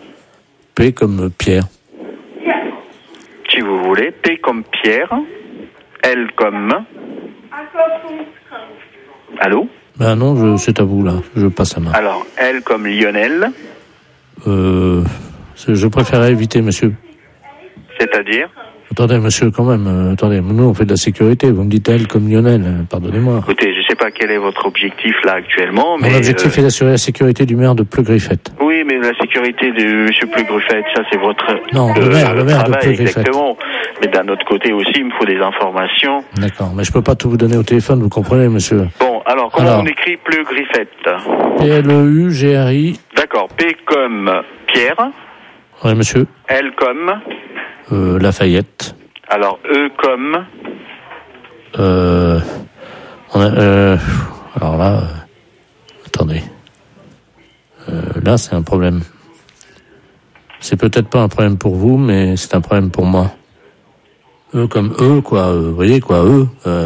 P comme Pierre. Si vous voulez, P comme Pierre. L comme... Allô? Ben non, c'est à vous, là. Je passe la main. Alors, L comme Lionel. Je préférerais éviter, monsieur. C'est-à-dire? Attendez, monsieur, quand même. Attendez, nous, on fait de la sécurité. Vous me dites elle comme Lionel. Pardonnez-moi. Écoutez, je ne sais pas quel est votre objectif, là, actuellement, mais... Mon objectif est d'assurer la sécurité du maire de Pleu-Griffette. Oui, mais la sécurité de monsieur Pleu-Griffette, ça, c'est votre... Non, le maire de Pleu-Griffette. Exactement. Mais d'un autre côté aussi, il me faut des informations. D'accord, mais je peux pas tout vous donner au téléphone, vous comprenez, monsieur. Bon, alors, comment on écrit Pleu-Griffette? P-L-E-U-G-R-I... D'accord, P comme Pierre. Oui, monsieur. L comme... Lafayette. Alors, E comme... alors là... attendez. Là, c'est un problème. C'est peut-être pas un problème pour vous, mais c'est un problème pour moi. E comme E, quoi. Vous voyez, quoi, E.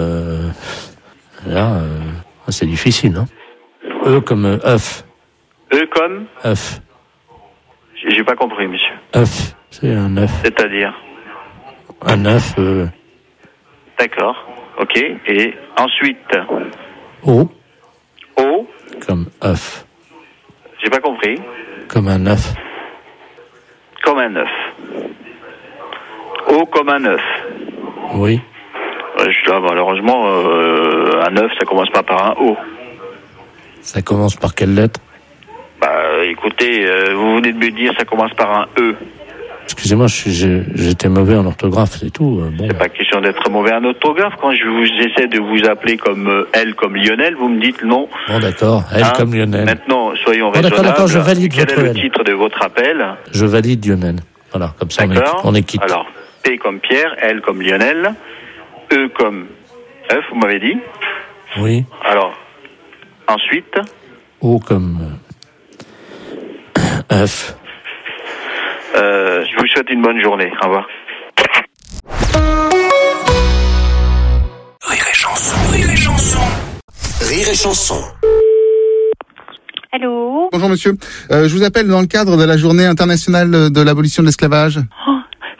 Là, c'est difficile, hein. E comme œuf. E comme œuf. J'ai pas compris, monsieur. œuf. C'est un œuf. C'est-à-dire? Un œuf. D'accord. Ok. Et ensuite? O. O. Comme œuf. J'ai pas compris. Comme un œuf. Comme un œuf. O comme un œuf. Oui. Malheureusement, un œuf, ça commence pas par un O. Ça commence par quelle lettre? Écoutez, vous venez de me dire ça commence par un E. Excusez-moi, j'étais mauvais en orthographe, c'est tout. Bon. C'est pas question d'être mauvais en orthographe. Quand j'essaie de vous appeler comme L comme Lionel, vous me dites non. Bon, d'accord, L comme Lionel. Maintenant, soyons raisonnables. D'accord, je valide Quel votre est le titre de votre appel? Je valide Lionel. Voilà, comme ça on est quitte. Alors, P comme Pierre, L comme Lionel, E comme œuf, vous m'avez dit? Oui. Alors, ensuite? O comme œuf. Je vous souhaite une bonne journée. Au revoir. Rire et chanson, rire et chanson. Rire et chanson. Allô? Bonjour monsieur, je vous appelle dans le cadre de la journée internationale de l'abolition de l'esclavage. Oh,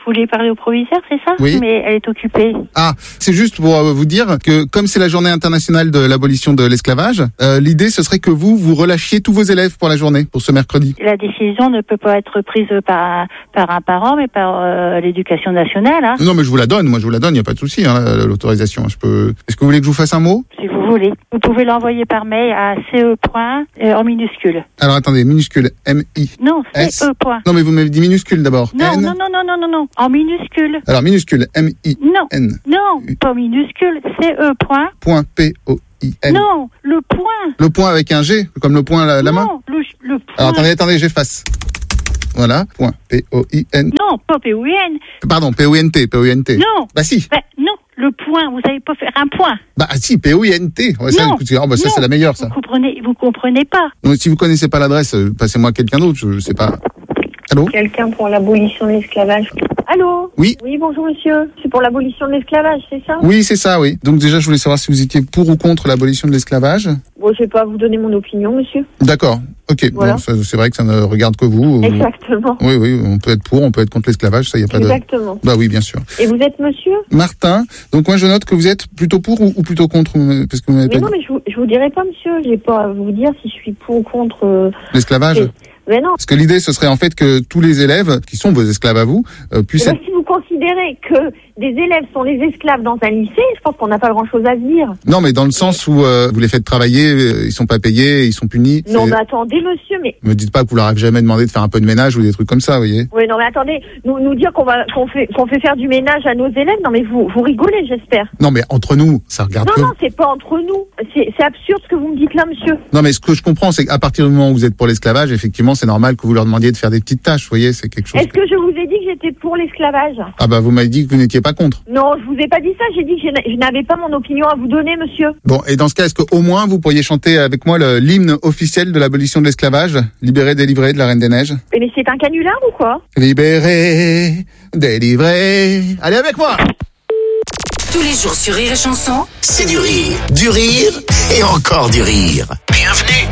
voulez parler au proviseur, c'est ça? Oui. Mais elle est occupée. Ah, c'est juste pour vous dire que comme c'est la journée internationale de l'abolition de l'esclavage, l'idée ce serait que vous relâchiez tous vos élèves pour la journée, pour ce mercredi. La décision ne peut pas être prise par un parent, mais par l'éducation nationale. Hein. Non, mais je vous la donne, il n'y a pas de souci, hein, l'autorisation. Est-ce que vous voulez que je vous fasse un mot? Si vous voulez. Vous pouvez l'envoyer par mail à CE. En minuscule. Alors attendez, minuscule, M-I. Non, S. CE. Non, mais vous m'avez dit minuscule d'abord. Non, N. non, en minuscule. Alors minuscule, M-I-N. Non, pas minuscule, CE. Point P-O-I-N. Non, le point. Le point avec un G, comme le point la main? Non, le point. Alors attendez, j'efface. Voilà, point P-O-I-N. Non, pas P-O-I-N. Pardon, P-O-I-N-T. Non. Bah si. Bah, non, le point, vous savez pas faire un point. Bah si, P-O-I-N-T. Ouais, ça, écoutez, ça c'est la meilleure, ça. Vous comprenez pas. Donc si vous connaissez pas l'adresse, passez-moi quelqu'un d'autre, je sais pas. Allô? Quelqu'un pour l'abolition de l'esclavage. Allô? Oui. Oui, bonjour monsieur. C'est pour l'abolition de l'esclavage, c'est ça? Oui, c'est ça, oui. Donc déjà, je voulais savoir si vous étiez pour ou contre l'abolition de l'esclavage. Bon, je vais pas vous donner mon opinion, monsieur. D'accord. Ok. Voilà. Bon, c'est vrai que ça ne regarde que vous. Exactement. Oui, on peut être pour, on peut être contre l'esclavage, ça y a pas Exactement. Bah oui, bien sûr. Et vous êtes monsieur? Martin. Donc moi, je note que vous êtes plutôt pour ou plutôt contre, parce que vous m'avez mais non, mais je vous dirai pas, monsieur. J'ai pas à vous dire si je suis pour ou contre. L'esclavage. Mais non. Parce que l'idée, ce serait en fait que tous les élèves, qui sont vos esclaves à vous, puissent être... Si vous considérez que des élèves sont les esclaves dans un lycée, je pense qu'on n'a pas grand-chose à dire. Non, mais dans le sens où vous les faites travailler, ils sont pas payés, ils sont punis. Non, mais attendez, monsieur, mais... Me dites pas que vous leur avez jamais demandé de faire un peu de ménage ou des trucs comme ça, vous voyez. Oui, non, mais attendez, nous dire qu'on fait faire du ménage à nos élèves, non, mais vous rigolez, j'espère. Non, mais entre nous, ça regarde Non, c'est pas entre nous. C'est absurde ce que vous me dites là, monsieur. Non, mais ce que je comprends, c'est qu'à partir du moment où vous êtes pour l'esclavage, effectivement, c'est normal que vous leur demandiez de faire des petites tâches, vous voyez, c'est quelque chose... Est-ce que je vous ai dit que j'étais pour l'esclavage? Ah bah, vous m'avez dit que vous n'étiez pas contre. Non, je vous ai pas dit ça, j'ai dit que je n'avais pas mon opinion à vous donner, monsieur. Bon, et dans ce cas, est-ce qu'au moins vous pourriez chanter avec moi l'hymne officiel de l'abolition de l'esclavage, Libéré, délivré de la Reine des Neiges? Mais c'est un canular ou quoi? Libéré, délivré... Allez avec moi! Tous les jours sur Rire et Chanson, c'est du rire et encore du rire. Bienvenue.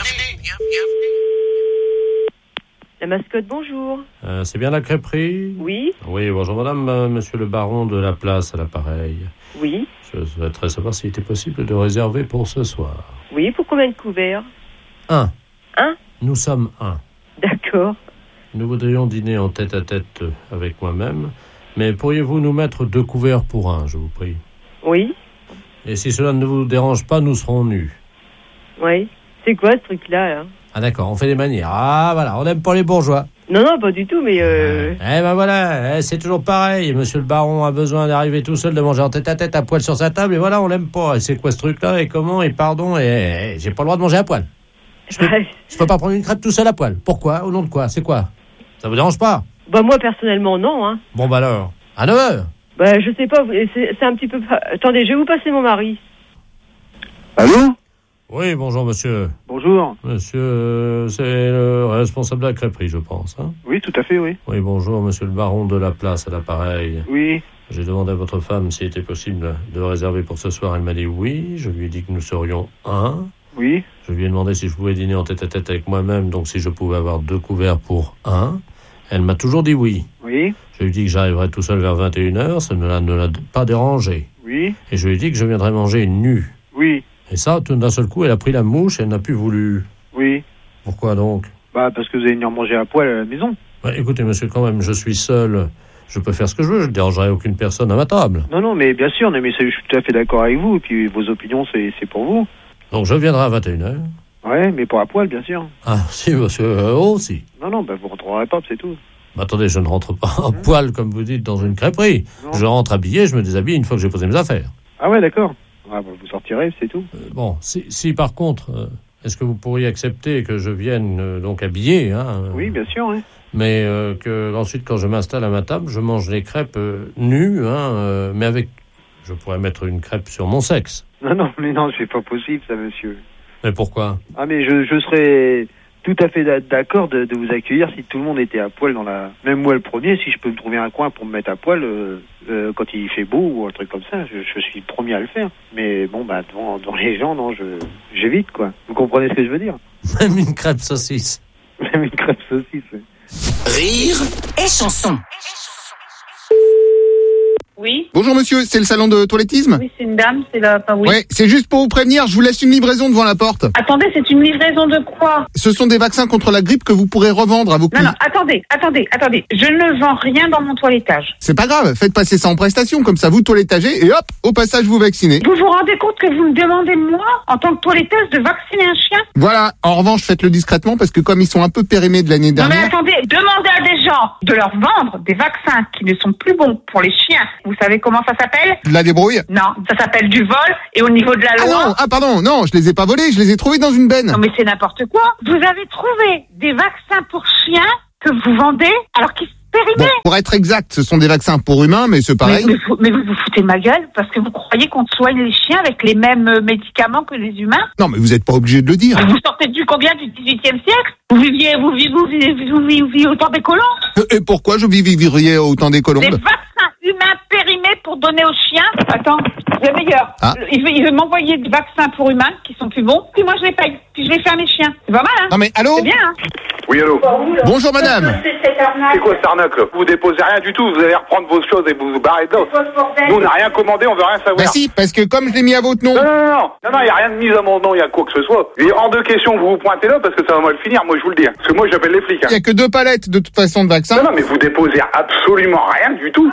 La mascotte, bonjour. C'est bien la crêperie? Oui. Oui, bonjour madame, monsieur le baron de la place à l'appareil. Oui. Je souhaiterais savoir s'il était possible de réserver pour ce soir. Oui, pour combien de couverts? 1. Un? Nous sommes 1. D'accord. Nous voudrions dîner en tête-à-tête avec moi-même, mais pourriez-vous nous mettre 2 couverts pour 1, je vous prie? Oui. Et si cela ne vous dérange pas, nous serons nus. Oui. C'est quoi ce truc-là, là? Ah d'accord, on fait des manières. Ah voilà, on n'aime pas les bourgeois. Non, pas du tout, mais Eh ben voilà, c'est toujours pareil. Monsieur le baron a besoin d'arriver tout seul, de manger en tête-à-tête à poil sur sa table, et voilà, on l'aime pas. Et c'est quoi ce truc-là, et comment, et pardon, et j'ai pas le droit de manger à poil. Je peux pas prendre une crêpe tout seul à poil. Pourquoi? Au nom de quoi? C'est quoi? Ça vous dérange pas? Bah moi, personnellement, non, hein. Bon bah alors, à 9h. Bah je sais pas, c'est un petit peu... Attendez, je vais vous passer mon mari. Allô? Oui, bonjour monsieur. Bonjour. Monsieur, c'est le responsable de la crêperie, je pense, hein? Oui, tout à fait, oui. Oui, bonjour, monsieur le baron de la place à l'appareil. Oui. J'ai demandé à votre femme s'il était possible de réserver pour ce soir. Elle m'a dit oui. Je lui ai dit que nous serions 1. Oui. Je lui ai demandé si je pouvais dîner en tête-à-tête avec moi-même, donc si je pouvais avoir 2 couverts pour 1. Elle m'a toujours dit oui. Oui. Je lui ai dit que j'arriverais tout seul vers 21h, ça ne l'a pas dérangé. Oui. Et je lui ai dit que je viendrais manger nu. Oui. Et ça, tout d'un seul coup, elle a pris la mouche et elle n'a plus voulu. Oui. Pourquoi donc? Bah, parce que vous allez venir manger à poil à la maison. Bah, écoutez, monsieur, quand même, je suis seul. Je peux faire ce que je veux, je ne dérangerai aucune personne à ma table. Non, mais bien sûr, mais je suis tout à fait d'accord avec vous. Et puis, vos opinions, c'est pour vous. Donc, je viendrai à 21h. Ouais, mais pour à poil, bien sûr. Ah, si, monsieur, aussi. Non, bah, vous rentrerez pas, c'est tout. Bah, attendez, je ne rentre pas en poil, comme vous dites, dans une crêperie. Non. Je rentre habillé, je me déshabille une fois que j'ai posé mes affaires. Ah ouais, d'accord. Ah, bah, vous sortirez, c'est tout. Bon, si par contre, est-ce que vous pourriez accepter que je vienne donc habillé, hein? Oui, bien sûr, oui. Mais que ensuite, quand je m'installe à ma table, je mange les crêpes nues, hein, mais avec... Je pourrais mettre une crêpe sur mon sexe. Non, c'est pas possible, ça, monsieur. Mais pourquoi? Ah, mais je serais tout à fait d'accord de vous accueillir si tout le monde était à poil dans la... Même moi, le premier, si je peux me trouver un coin pour me mettre à poil quand il fait beau ou un truc comme ça, je suis le premier à le faire. Mais bon, bah, devant les gens, non, j'évite, quoi. Vous comprenez ce que je veux dire? Même une crêpe saucisse. Même une crêpe saucisse, oui. Rire et chanson. Oui. Bonjour monsieur, c'est le salon de toilettisme? Oui, c'est une dame, c'est la... Enfin, oui. Ouais, c'est juste pour vous prévenir, je vous laisse une livraison devant la porte. Attendez, c'est une livraison de quoi? Ce sont des vaccins contre la grippe que vous pourrez revendre à vos clients. Non, attendez. Je ne vends rien dans mon toilettage. C'est pas grave, faites passer ça en prestation, comme ça vous toilettagez et hop, au passage vous vaccinez. Vous vous rendez compte que vous me demandez, moi, en tant que toiletteuse, de vacciner un chien? Voilà, en revanche, faites-le discrètement parce que comme ils sont un peu périmés de l'année dernière... Non mais attendez, demandez à des gens de leur vendre des vaccins qui ne sont plus bons pour les chiens. Vous savez comment ça s'appelle? De la débrouille? Non, ça s'appelle du vol et au niveau de la loi... Pardon, non, je les ai pas volés, je les ai trouvés dans une benne. Non mais c'est n'importe quoi. Vous avez trouvé des vaccins pour chiens que vous vendez alors qu'ils sont périmés. Bon, pour être exact, ce sont des vaccins pour humains, mais c'est pareil. Mais vous vous foutez de ma gueule parce que vous croyez qu'on soigne les chiens avec les mêmes médicaments que les humains? Non mais vous n'êtes pas obligé de le dire. Vous sortez du combien du 18e siècle? Vous viviez au temps des colons? Et pourquoi je vivriez au temps des colombes? Des vaccins humains périmés pour donner aux chiens. Attends, c'est meilleur. Ah. Il veut m'envoyer des vaccins pour humains qui sont plus bons, puis moi je les paye, puis je les fais à mes chiens. C'est pas mal, hein? Non mais allô? C'est bien, hein? Oui, allô? Bonjour madame. C'est quoi cette arnaque là? Vous déposez rien du tout, vous allez reprendre vos choses et vous barrez de là. Nous on n'a rien commandé, on veut rien savoir. Bah si, parce que comme je l'ai mis à votre nom. Non, il n'y a rien de mis à mon nom, il y a quoi que ce soit. Il est hors de question que vous vous pointez là parce que ça va mal finir, moi je vous le dis. Parce que moi j'appelle les flics. Il n'y a que 2 palettes de toute façon de vaccins. Non, mais vous déposez absolument rien du tout.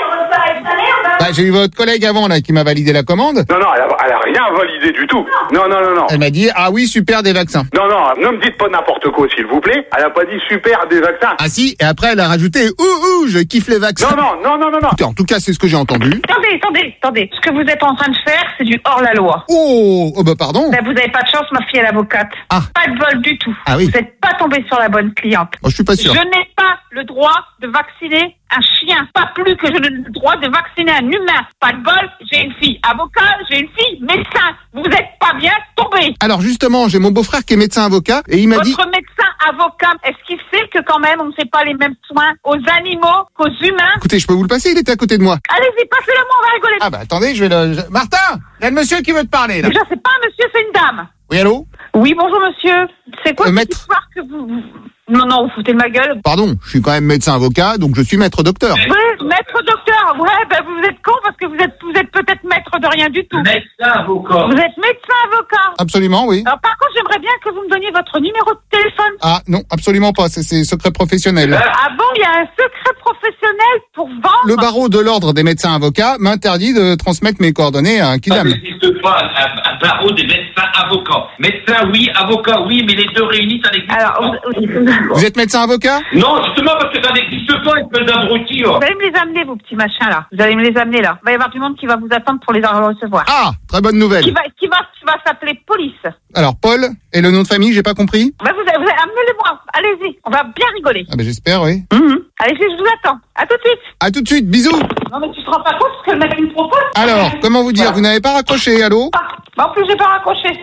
Bah, j'ai eu votre collègue avant là qui m'a validé la commande. Non, elle a rien validé du tout. Non. Elle m'a dit, ah oui, super des vaccins. Non, ne me dites pas n'importe quoi s'il vous plaît. Elle a pas dit super des vaccins. Ah si, et après elle a rajouté, je kiffe les vaccins. Non. Écoutez, en tout cas, c'est ce que j'ai entendu. Attendez. Ce que vous êtes en train de faire, c'est du hors-la-loi. Oh bah pardon. Ben, vous n'avez pas de chance, ma fille est l'avocate. Ah. Pas de vol du tout. Ah oui. Vous n'êtes pas tombé sur la bonne cliente. Oh, je suis pas sûr. Je n'ai pas le droit de vacciner un chien. Pas plus que je n'ai le droit de vacciner un humain. Pas de bol, j'ai une fille avocat, j'ai une fille médecin. Vous n'êtes pas bien tombé. Alors justement, j'ai mon beau-frère qui est médecin avocat et il m'a dit... Votre médecin avocat, est-ce qu'il sait que quand même on ne fait pas les mêmes soins aux animaux qu'aux humains? Écoutez, je peux vous le passer, il était à côté de moi. Allez-y, passez-le moi, on va rigoler. Ah bah attendez, je vais le... Martin, il y a le monsieur qui veut te parler là. Déjà, c'est pas un monsieur, c'est une dame. Oui, allô? Oui, bonjour monsieur. C'est quoi cette histoire que vous... Non, vous foutez de ma gueule. Pardon, je suis quand même médecin avocat, donc je suis maître docteur. Oui, maître docteur. Ouais, ben vous êtes con parce que vous êtes peut-être maître de rien du tout. Médecin avocat. Vous êtes médecin avocat. Absolument, oui. Alors par contre, j'aimerais bien que vous me donniez votre numéro de téléphone. Ah non, absolument pas, c'est secret professionnel. Ah bon, il y a un secret professionnel pour vendre? Le barreau de l'ordre des médecins avocats m'interdit de transmettre mes coordonnées à un kidam. Ça n'existe pas, un barreau des médecins avocats. Médecin oui, avocat oui, mais les deux réunis, ça n'existe pas. Vous êtes médecin avocat? Non, justement parce que ça n'existe pas, espèce d'abruti. Vous allez me les amener, vos petits machins là. Vous allez me les amener là. Il va y avoir du monde qui va vous attendre pour les recevoir. Ah, très bonne nouvelle. Qui va s'appeler police. Alors Paul, et le nom de famille, j'ai pas compris? Vous amenez-les-moi. Allez-y, on va bien rigoler. Ah ben j'espère, oui. Allez, je vous attends. À tout de suite. À tout de suite, bisous. Non mais tu te rends pas compte ce que le mec me propose? Alors, comment vous dire, vous n'avez pas raccroché, allô? En plus, j'ai pas raccroché.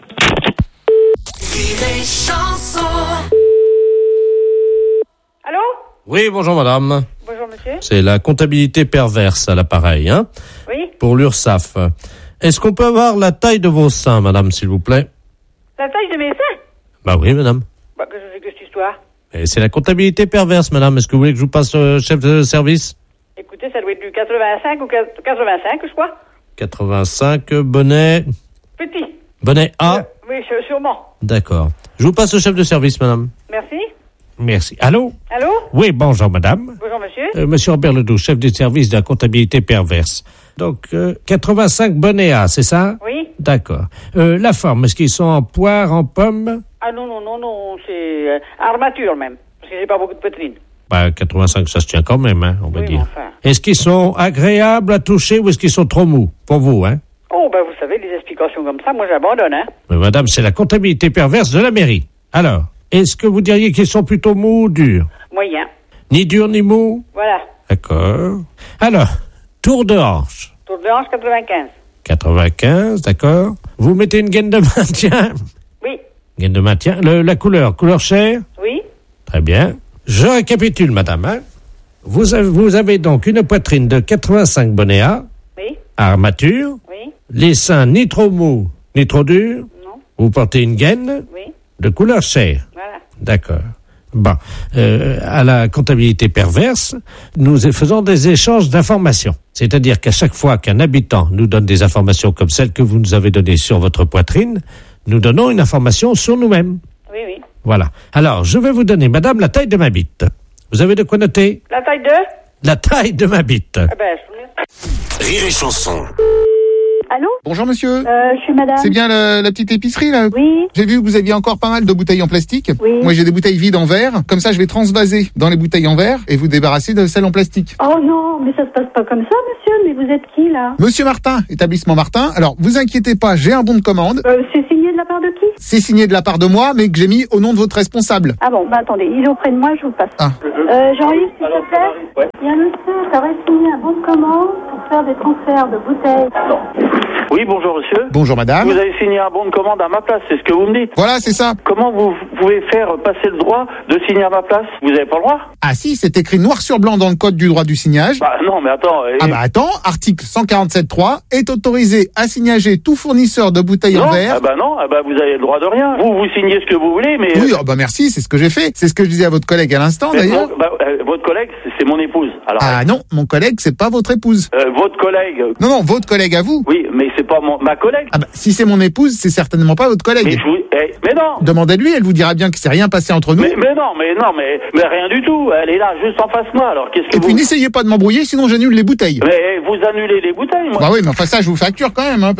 Allô? Oui, bonjour madame. Bonjour monsieur. C'est la comptabilité perverse à l'appareil, hein? Oui. Pour l'URSSAF. Est-ce qu'on peut avoir la taille de vos seins, madame, s'il vous plaît? La taille de mes seins? Bah oui, madame. Bah, que c'est que cette histoire? Et c'est la comptabilité perverse, madame. Est-ce que vous voulez que je vous passe chef de service? Écoutez, ça doit être du 85 ou 85, je crois. 85, bonnet... Petit. Bonnet A? Oui, sûrement. D'accord. Je vous passe au chef de service, madame. Merci. Merci. Allô? Allô? Oui, bonjour, madame. Bonjour, monsieur. Monsieur Robert Ledoux, chef du service de la comptabilité perverse. Donc, 85 bonnets A, c'est ça? Oui. D'accord. La forme, est-ce qu'ils sont en poire, en pomme? Ah non, c'est armature même, parce que j'ai pas beaucoup de poitrine. Bah, 85, ça se tient quand même, hein, on va dire. Enfin. Est-ce qu'ils sont agréables à toucher ou est-ce qu'ils sont trop mous? Pour vous, hein? Oh, ben vous savez, les explications comme ça, moi j'abandonne, hein. Mais madame, c'est la comptabilité perverse de la mairie. Alors, est-ce que vous diriez qu'ils sont plutôt mous ou durs? Moyen. Ni durs ni mous? Voilà. D'accord. Alors, tour de hanche. Tour de hanche, 95. 95, d'accord. Vous mettez une gaine de maintien? Oui. Gaine de maintien. La couleur chair? Oui. Très bien. Je récapitule, madame. Hein. Vous avez donc une poitrine de 85 bonnets A. Oui. Armature. Oui. Les seins ni trop mous, ni trop durs. Non. Vous portez une gaine. Oui. De couleur chair. Voilà. D'accord. Bon, à la comptabilité perverse, nous faisons des échanges d'informations. C'est-à-dire qu'à chaque fois qu'un habitant nous donne des informations comme celles que vous nous avez données sur votre poitrine, nous donnons une information sur nous-mêmes. Oui, oui. Voilà. Alors, je vais vous donner, madame, la taille de ma bite. Vous avez de quoi noter? La taille de? La taille de ma bite. Rire et chanson. Allô? Bonjour monsieur. Je suis madame. C'est bien la petite épicerie là? Oui. J'ai vu que vous aviez encore pas mal de bouteilles en plastique. Oui. Moi j'ai des bouteilles vides en verre. Comme ça je vais transvaser dans les bouteilles en verre et vous débarrasser de celles en plastique. Oh non, mais ça se passe pas comme ça, monsieur. Mais vous êtes qui là? Monsieur Martin, établissement Martin. Alors vous inquiétez pas, j'ai un bon de commande. C'est signé de la part de qui? C'est signé de la part de moi, mais que j'ai mis au nom de votre responsable. Ah bon, attendez, il est auprès de moi, je vous passe. Ah. Jean-Yves, s'il te plaît. Il y a un monsieur qui aurait signé un bon de commande pour faire des transferts de bouteilles. Oui, bonjour monsieur. Bonjour madame. Vous avez signé un bon de commande à ma place, c'est ce que vous me dites. Voilà, c'est ça. Comment vous pouvez faire passer le droit de signer à ma place? Vous n'avez pas le droit? Ah si, c'est écrit noir sur blanc dans le code du droit du signage. Bah non, mais attends. Ah bah attends, article 147.3 est autorisé à signager tout fournisseur de bouteilles en verre. Ah bah non, vous avez le droit de rien. Vous signez ce que vous voulez, mais... Oui, bah merci, c'est ce que j'ai fait. C'est ce que je disais à votre collègue à l'instant d'ailleurs. Votre collègue, c'est mon épouse. Alors, ah non, mon collègue, c'est pas votre épouse. Votre collègue... Non, votre collègue à vous. Oui, mais c'est pas ma collègue. Ah bah si c'est mon épouse, c'est certainement pas votre collègue. Mais non. Demandez-lui, elle vous dira bien que c'est rien passé entre nous. Mais rien du tout. Elle est là, juste en face de moi. Alors qu'est-ce que puis n'essayez pas de m'embrouiller, sinon j'annule les bouteilles. Mais vous annulez les bouteilles, moi. Bah oui, mais enfin ça, je vous facture quand même. Hein,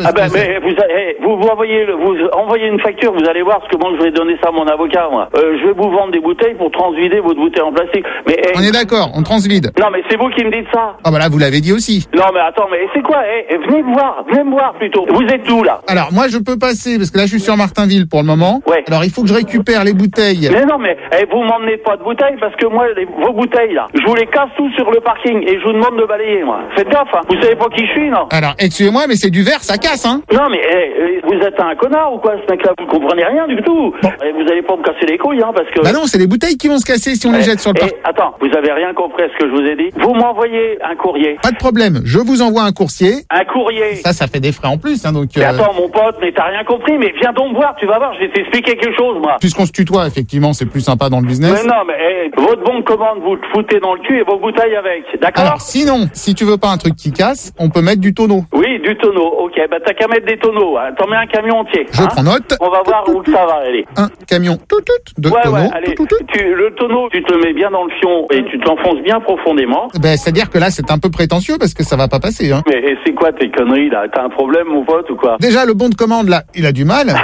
vous envoyez une facture, vous allez voir ce que moi je vais donner ça à mon avocat, moi. Je vais vous vendre des bouteilles pour transvider votre bouteille en plastique. Mais on est d'accord, on transvide. Non, mais c'est vous qui me dites ça. Ah bah là, vous l'avez dit aussi. Non, mais attends, mais c'est quoi? Venez me voir plutôt. Vous êtes où là? Alors moi, je peux passer parce que là, je suis sur Martinville pour le moment. Ouais. Alors il faut que je récupère les bouteilles. Mais non, mais vous m'emmenez pas de bouteilles parce que moi, vos bouteilles là, je vous les casse tout sur le parking et je vous demande de balayer, moi. Faites gaffe, hein. Vous savez pas qui je suis, non? Alors excusez-moi, mais c'est du verre, ça casse, hein. Non, mais vous êtes un connard ou quoi, ce mec-là? Vous comprenez rien du tout. Bon. Vous allez pas me casser les couilles, hein, parce que... Bah non, c'est les bouteilles qui vont se casser si on les jette sur le parking. Attends, vous avez rien compris à ce que je vous ai dit? Vous m'envoyez un courrier. Pas de problème, je vous envoie un coursier. Un courrier. Ça fait des frais en plus, hein, donc... Mais attends, mon pote, mais t'as rien compris, mais viens donc me voir, tu vas voir, je vais t'expliquer quelque chose, moi. Puisqu'on se tutoie, effectivement, c'est plus sympa dans le business. Mais non, mais votre bon de commande, vous le foutez dans le cul et vos bouteilles avec, d'accord? Alors, sinon, si tu veux pas un truc qui casse, on peut mettre du tonneau. Oui, du tonneau, ok, bah t'as qu'à mettre des tonneaux, hein. T'en mets un camion entier. Je prends note. On va voir où ça va aller. Un camion, de tonneau. Ouais, allez, le tonneau, tu te le mets bien dans le fion et tu te l'enfonces bien profondément. Ben, c'est-à-dire que là, c'est un peu prétentieux parce que ça va pas passer, hein. Mais c'est quoi tes conneries, là? T'as un problème, mon pote, ou quoi? Déjà, le bon de commande, là, il a du mal.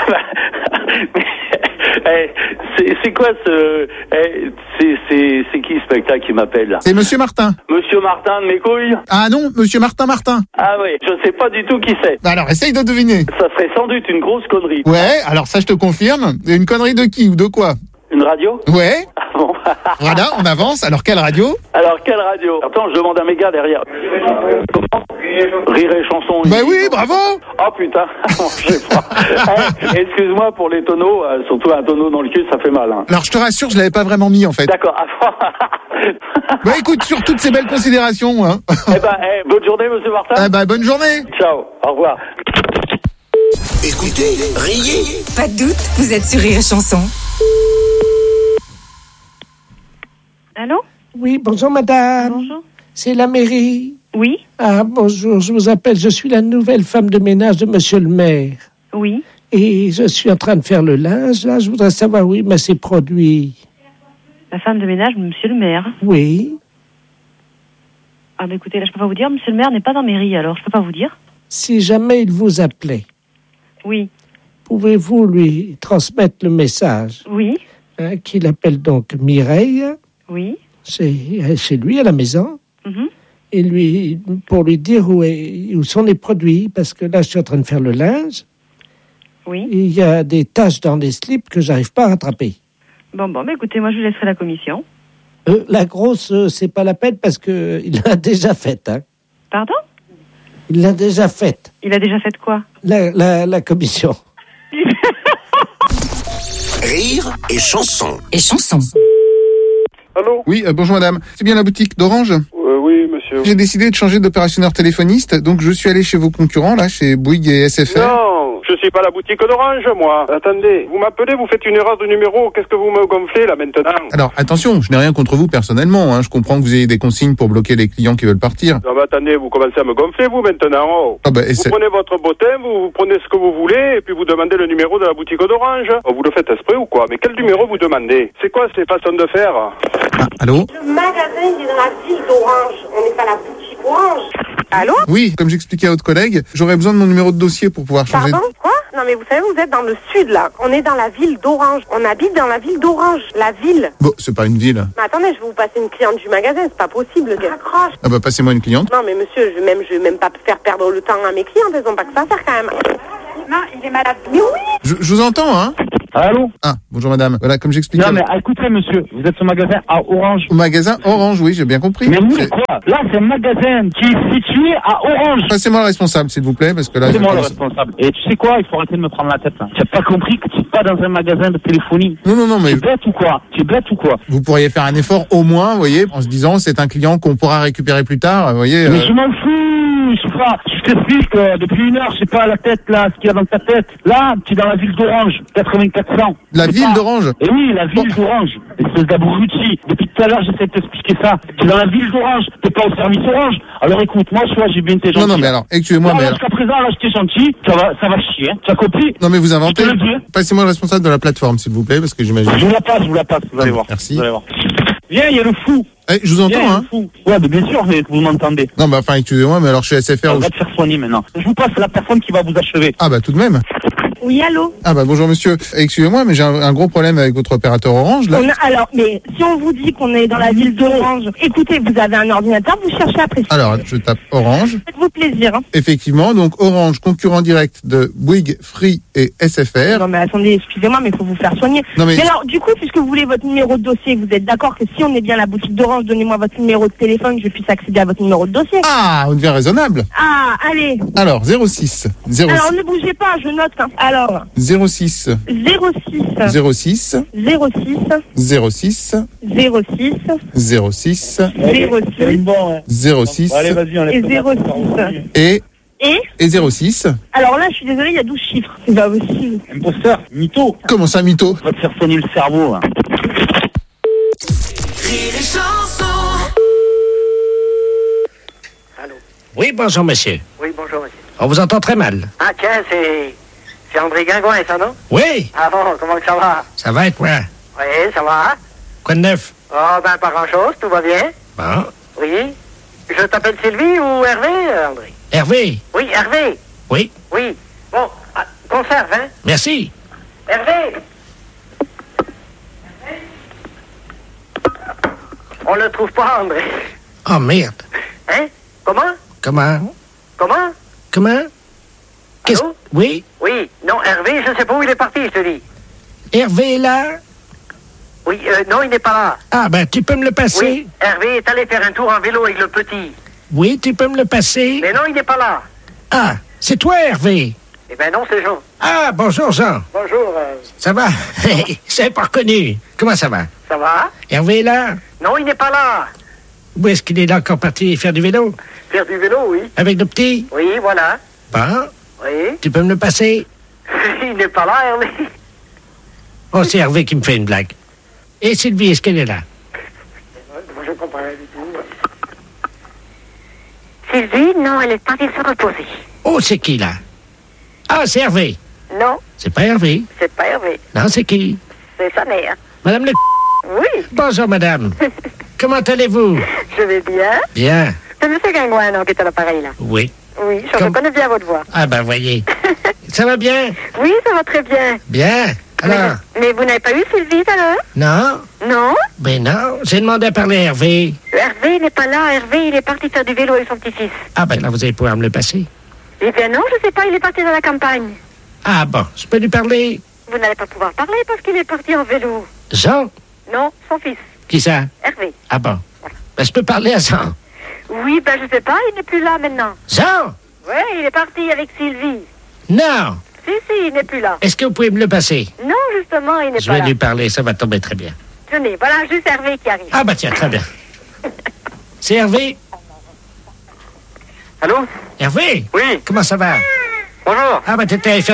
C'est quoi c'est qui ce spectacle qui m'appelle là? C'est Monsieur Martin. Monsieur Martin de mes couilles? Ah non, Monsieur Martin. Ah oui, je sais pas du tout qui c'est. Bah alors, essaye de deviner. Ça serait sans doute une grosse connerie. Ouais, alors ça je te confirme. Une connerie de qui ou de quoi? Une radio? Ouais. Bon. Voilà, on avance. Alors quelle radio? Attends, je demande à mes gars derrière. Comment? Rire et chanson. Bah oui, bravo. Oh putain, je sais pas. Excuse-moi pour les tonneaux, surtout un tonneau dans le cul, ça fait mal. Hein. Alors je te rassure, je l'avais pas vraiment mis en fait. D'accord. Bah écoute, sur toutes ces belles considérations. Hein. Bonne journée, Monsieur Martin. Bonne journée. Ciao, au revoir. Écoutez, riez. Pas de doute, vous êtes sur Rire et Chanson. Allô? Oui, bonjour madame. Bonjour. C'est la mairie. Oui. Ah, bonjour, je vous appelle, je suis la nouvelle femme de ménage de monsieur le maire. Oui. Et je suis en train de faire le linge, là, je voudrais savoir où il met ses produits. La femme de ménage de monsieur le maire? Oui. Ah, bah écoutez, là, je peux pas vous dire, monsieur le maire n'est pas dans la mairie, alors je peux pas vous dire. Si jamais il vous appelait. Oui. Pouvez-vous lui transmettre le message? Oui. Qu'il appelle donc Mireille. Oui. C'est chez lui, à la maison. Mm-hmm. Et pour lui dire où sont les produits, parce que là, je suis en train de faire le linge. Oui. Et il y a des taches dans les slips que j'arrive pas à rattraper. Bon, mais écoutez, moi, je lui laisserai la commission. La grosse, c'est pas la peine parce que il l'a déjà faite, hein. Pardon? Il l'a déjà faite. Il a déjà fait quoi? La commission. Rire et chanson. Allô? Oui, bonjour madame. C'est bien la boutique d'Orange? Oui, monsieur. J'ai décidé de changer d'opérationneur téléphoniste, donc je suis allé chez vos concurrents, là, chez Bouygues et SFR. Non, Je suis pas à la boutique d'Orange, moi. Attendez, vous m'appelez, vous faites une erreur de numéro. Qu'est-ce que vous me gonflez, là, maintenant? Alors, attention, je n'ai rien contre vous personnellement, hein. Je comprends que vous ayez des consignes pour bloquer les clients qui veulent partir. Non, mais attendez, vous commencez à me gonfler, vous, maintenant. Oh. Ah bah, vous prenez votre bottin, vous prenez ce que vous voulez, et puis vous demandez le numéro de la boutique d'Orange. Oh, vous le faites exprès ou quoi? Mais quel numéro vous demandez? C'est quoi ces façons de faire? Allô? Le magasin, il est dans la ville d'Orange. On n'est pas la boutique Orange. Allô? Oui, comme j'expliquais à votre collègue, j'aurais besoin de mon numéro de dossier pour pouvoir changer. Pardon? Quoi? Non, mais vous savez, vous êtes dans le sud, là. On est dans la ville d'Orange. On habite dans la ville d'Orange. La ville. Bon, c'est pas une ville. Mais attendez, je vais vous passer une cliente du magasin. C'est pas possible. Accroche. Ah bah, passez-moi une cliente. Non, mais monsieur, je vais même pas faire perdre le temps à mes clientes. Elles ont pas que ça à faire, quand même. Non, il est malade. Mais oui! Je vous entends, hein? Allô? Ah, bonjour madame. Voilà, comme j'expliquais. Non, mais écoutez, monsieur, vous êtes au magasin à Orange. Au magasin Orange, oui, j'ai bien compris. Mais oui, quoi? Là, c'est un magasin qui est situé à Orange. Passez-moi le responsable, s'il vous plaît, parce que là... C'est moi le responsable. Et tu sais quoi? Il faut arrêter de me prendre la tête, là. Tu n'as pas compris que tu n'es pas dans un magasin de téléphonie? Non, mais... Tu es bête ou quoi? Vous pourriez faire un effort au moins, vous voyez, en se disant, c'est un client qu'on pourra récupérer plus tard, vous voyez... Mais je m'en fous, je sais pas. Je t'explique, depuis une heure, je sais pas la tête, là, ce qu'il y a dans ta tête. Là, tu es dans la ville d'Orange, 8400. La ville d'Orange? Eh oui, la ville d'Orange. Espèce d'abruti. Depuis tout à l'heure, j'essaie de t'expliquer ça. Tu es dans la ville d'Orange, t'es pas au service Orange. Alors écoute, moi, soit j'ai bien été gentil. Non, mais alors, excusez-moi, mais alors... Jusqu'à présent, là, j'étais gentil, ça va chier, hein. Tu as compris? Non, mais vous inventez. Passez-moi le responsable de la plateforme, s'il vous plaît, parce que j'imagine... Je vous la passe, vous allez voir. Merci. Vous allez voir. Viens, il y a le fou. Je vous entends, hein. Ouais, mais bien sûr, vous m'entendez. Non, bah, enfin, excusez-moi, mais alors je suis SFR... On va te faire soigner maintenant. Je vous passe la personne qui va vous achever. Ah, bah, tout de même. Oui, allô? Ah bah bonjour monsieur, excusez-moi mais j'ai un gros problème avec votre opérateur Orange là. Alors, mais si on vous dit qu'on est dans la ville d'Orange, écoutez, vous avez un ordinateur, vous cherchez après. Alors, je tape Orange. Faites-vous plaisir. Hein. Effectivement, donc Orange, concurrent direct de Bouygues, Free et SFR. Non mais attendez, excusez-moi, mais il faut vous faire soigner. Non, mais alors, du coup, puisque vous voulez votre numéro de dossier, vous êtes d'accord que si on est bien à la boutique d'Orange, donnez-moi votre numéro de téléphone, que je puisse accéder à votre numéro de dossier. Ah, on devient raisonnable. Ah, allez. Alors, 06. Alors, ne bougez pas, je note. Hein. Alors. 06 06 06 Allez, vas-y, on et 06. Et 06. Alors là, je suis désolée, il y a 12 chiffres. C'est pas possible. Imposteur, mytho. Comment ça, mytho? On va te faire soigner le cerveau. Hein. Allô? Oui, bonjour, monsieur. Oui, bonjour, monsieur. On vous entend très mal. Ah, tiens, c'est André Guingouin, ça, non? Oui. Ah bon, comment que ça va? Ça va et toi? Oui, ça va. Quoi de neuf? Oh, ben, pas grand-chose, tout va bien. Bon. Oui. Je t'appelle Sylvie ou Hervé, André? Hervé? Oui, Hervé. Oui. Oui. Bon, conserve, hein? Merci. Hervé! On le trouve pas, André. Oh, merde. Hein? Comment? Comment? Allô? Oui? Oui. Non, Hervé, je sais pas où il est parti, je te dis. Hervé est là? Oui, non, il n'est pas là. Ah, ben, tu peux me le passer? Oui, Hervé est allé faire un tour en vélo avec le petit. Oui, tu peux me le passer? Mais non, il n'est pas là. Ah, c'est toi, Hervé? Eh ben non, c'est Jean. Ah, bonjour, Jean. Bonjour. Ça va? C'est pas reconnu. Comment ça va? Ça va? Hervé est là? Non, il n'est pas là. Où est-ce qu'il est là encore parti faire du vélo? Faire du vélo, oui. Avec le petit? Oui, voilà. Bon. Oui. Tu peux me le passer? Il n'est pas là, Hervé. Oh, c'est Hervé qui me fait une blague. Et Sylvie, est-ce qu'elle est là? Je comprends rien du tout. Sylvie, non, elle est partie se reposer. Oh, c'est qui, là? Ah, c'est Hervé. Non, C'est pas Hervé. c'est pas Hervé. Non, c'est qui? C'est sa mère. Madame le... Oui. Bonjour, madame. Comment allez-vous? Je vais bien. Bien. C'est M. Guingouin, non, qui est à l'appareil, là. Oui. Oui, je reconnais bien votre voix. Ah, ben, voyez. Ça va bien? Oui, ça va très bien. Bien. Alors? Mais vous n'avez pas eu Sylvie, tout à l'heure? Non? Non? Ben non, j'ai demandé à parler à Hervé. Hervé n'est pas là. Hervé, il est parti faire du vélo avec son petit-fils. Ah, ben là, vous allez pouvoir me le passer. Eh bien non, je sais pas, il est parti dans la campagne. Ah, bon, je peux lui parler? Vous n'allez pas pouvoir parler parce qu'il est parti en vélo. Jean? Non, son fils. Qui ça? Hervé. Ah bon. Ben, je peux parler à Jean. Oui, ben je sais pas, il n'est plus là maintenant. Jean? Oui, il est parti avec Sylvie. Non. Si, il n'est plus là. Est-ce que vous pouvez me le passer? Non, justement, il n'est Je pas vais là. lui parler, ça va tomber très bien. Tenez, voilà juste Hervé qui arrive. Ah, bah tiens, très bien. C'est Hervé? Allô? Hervé? Oui. Comment ça va? Bonjour. Ah, bah t'étais à faire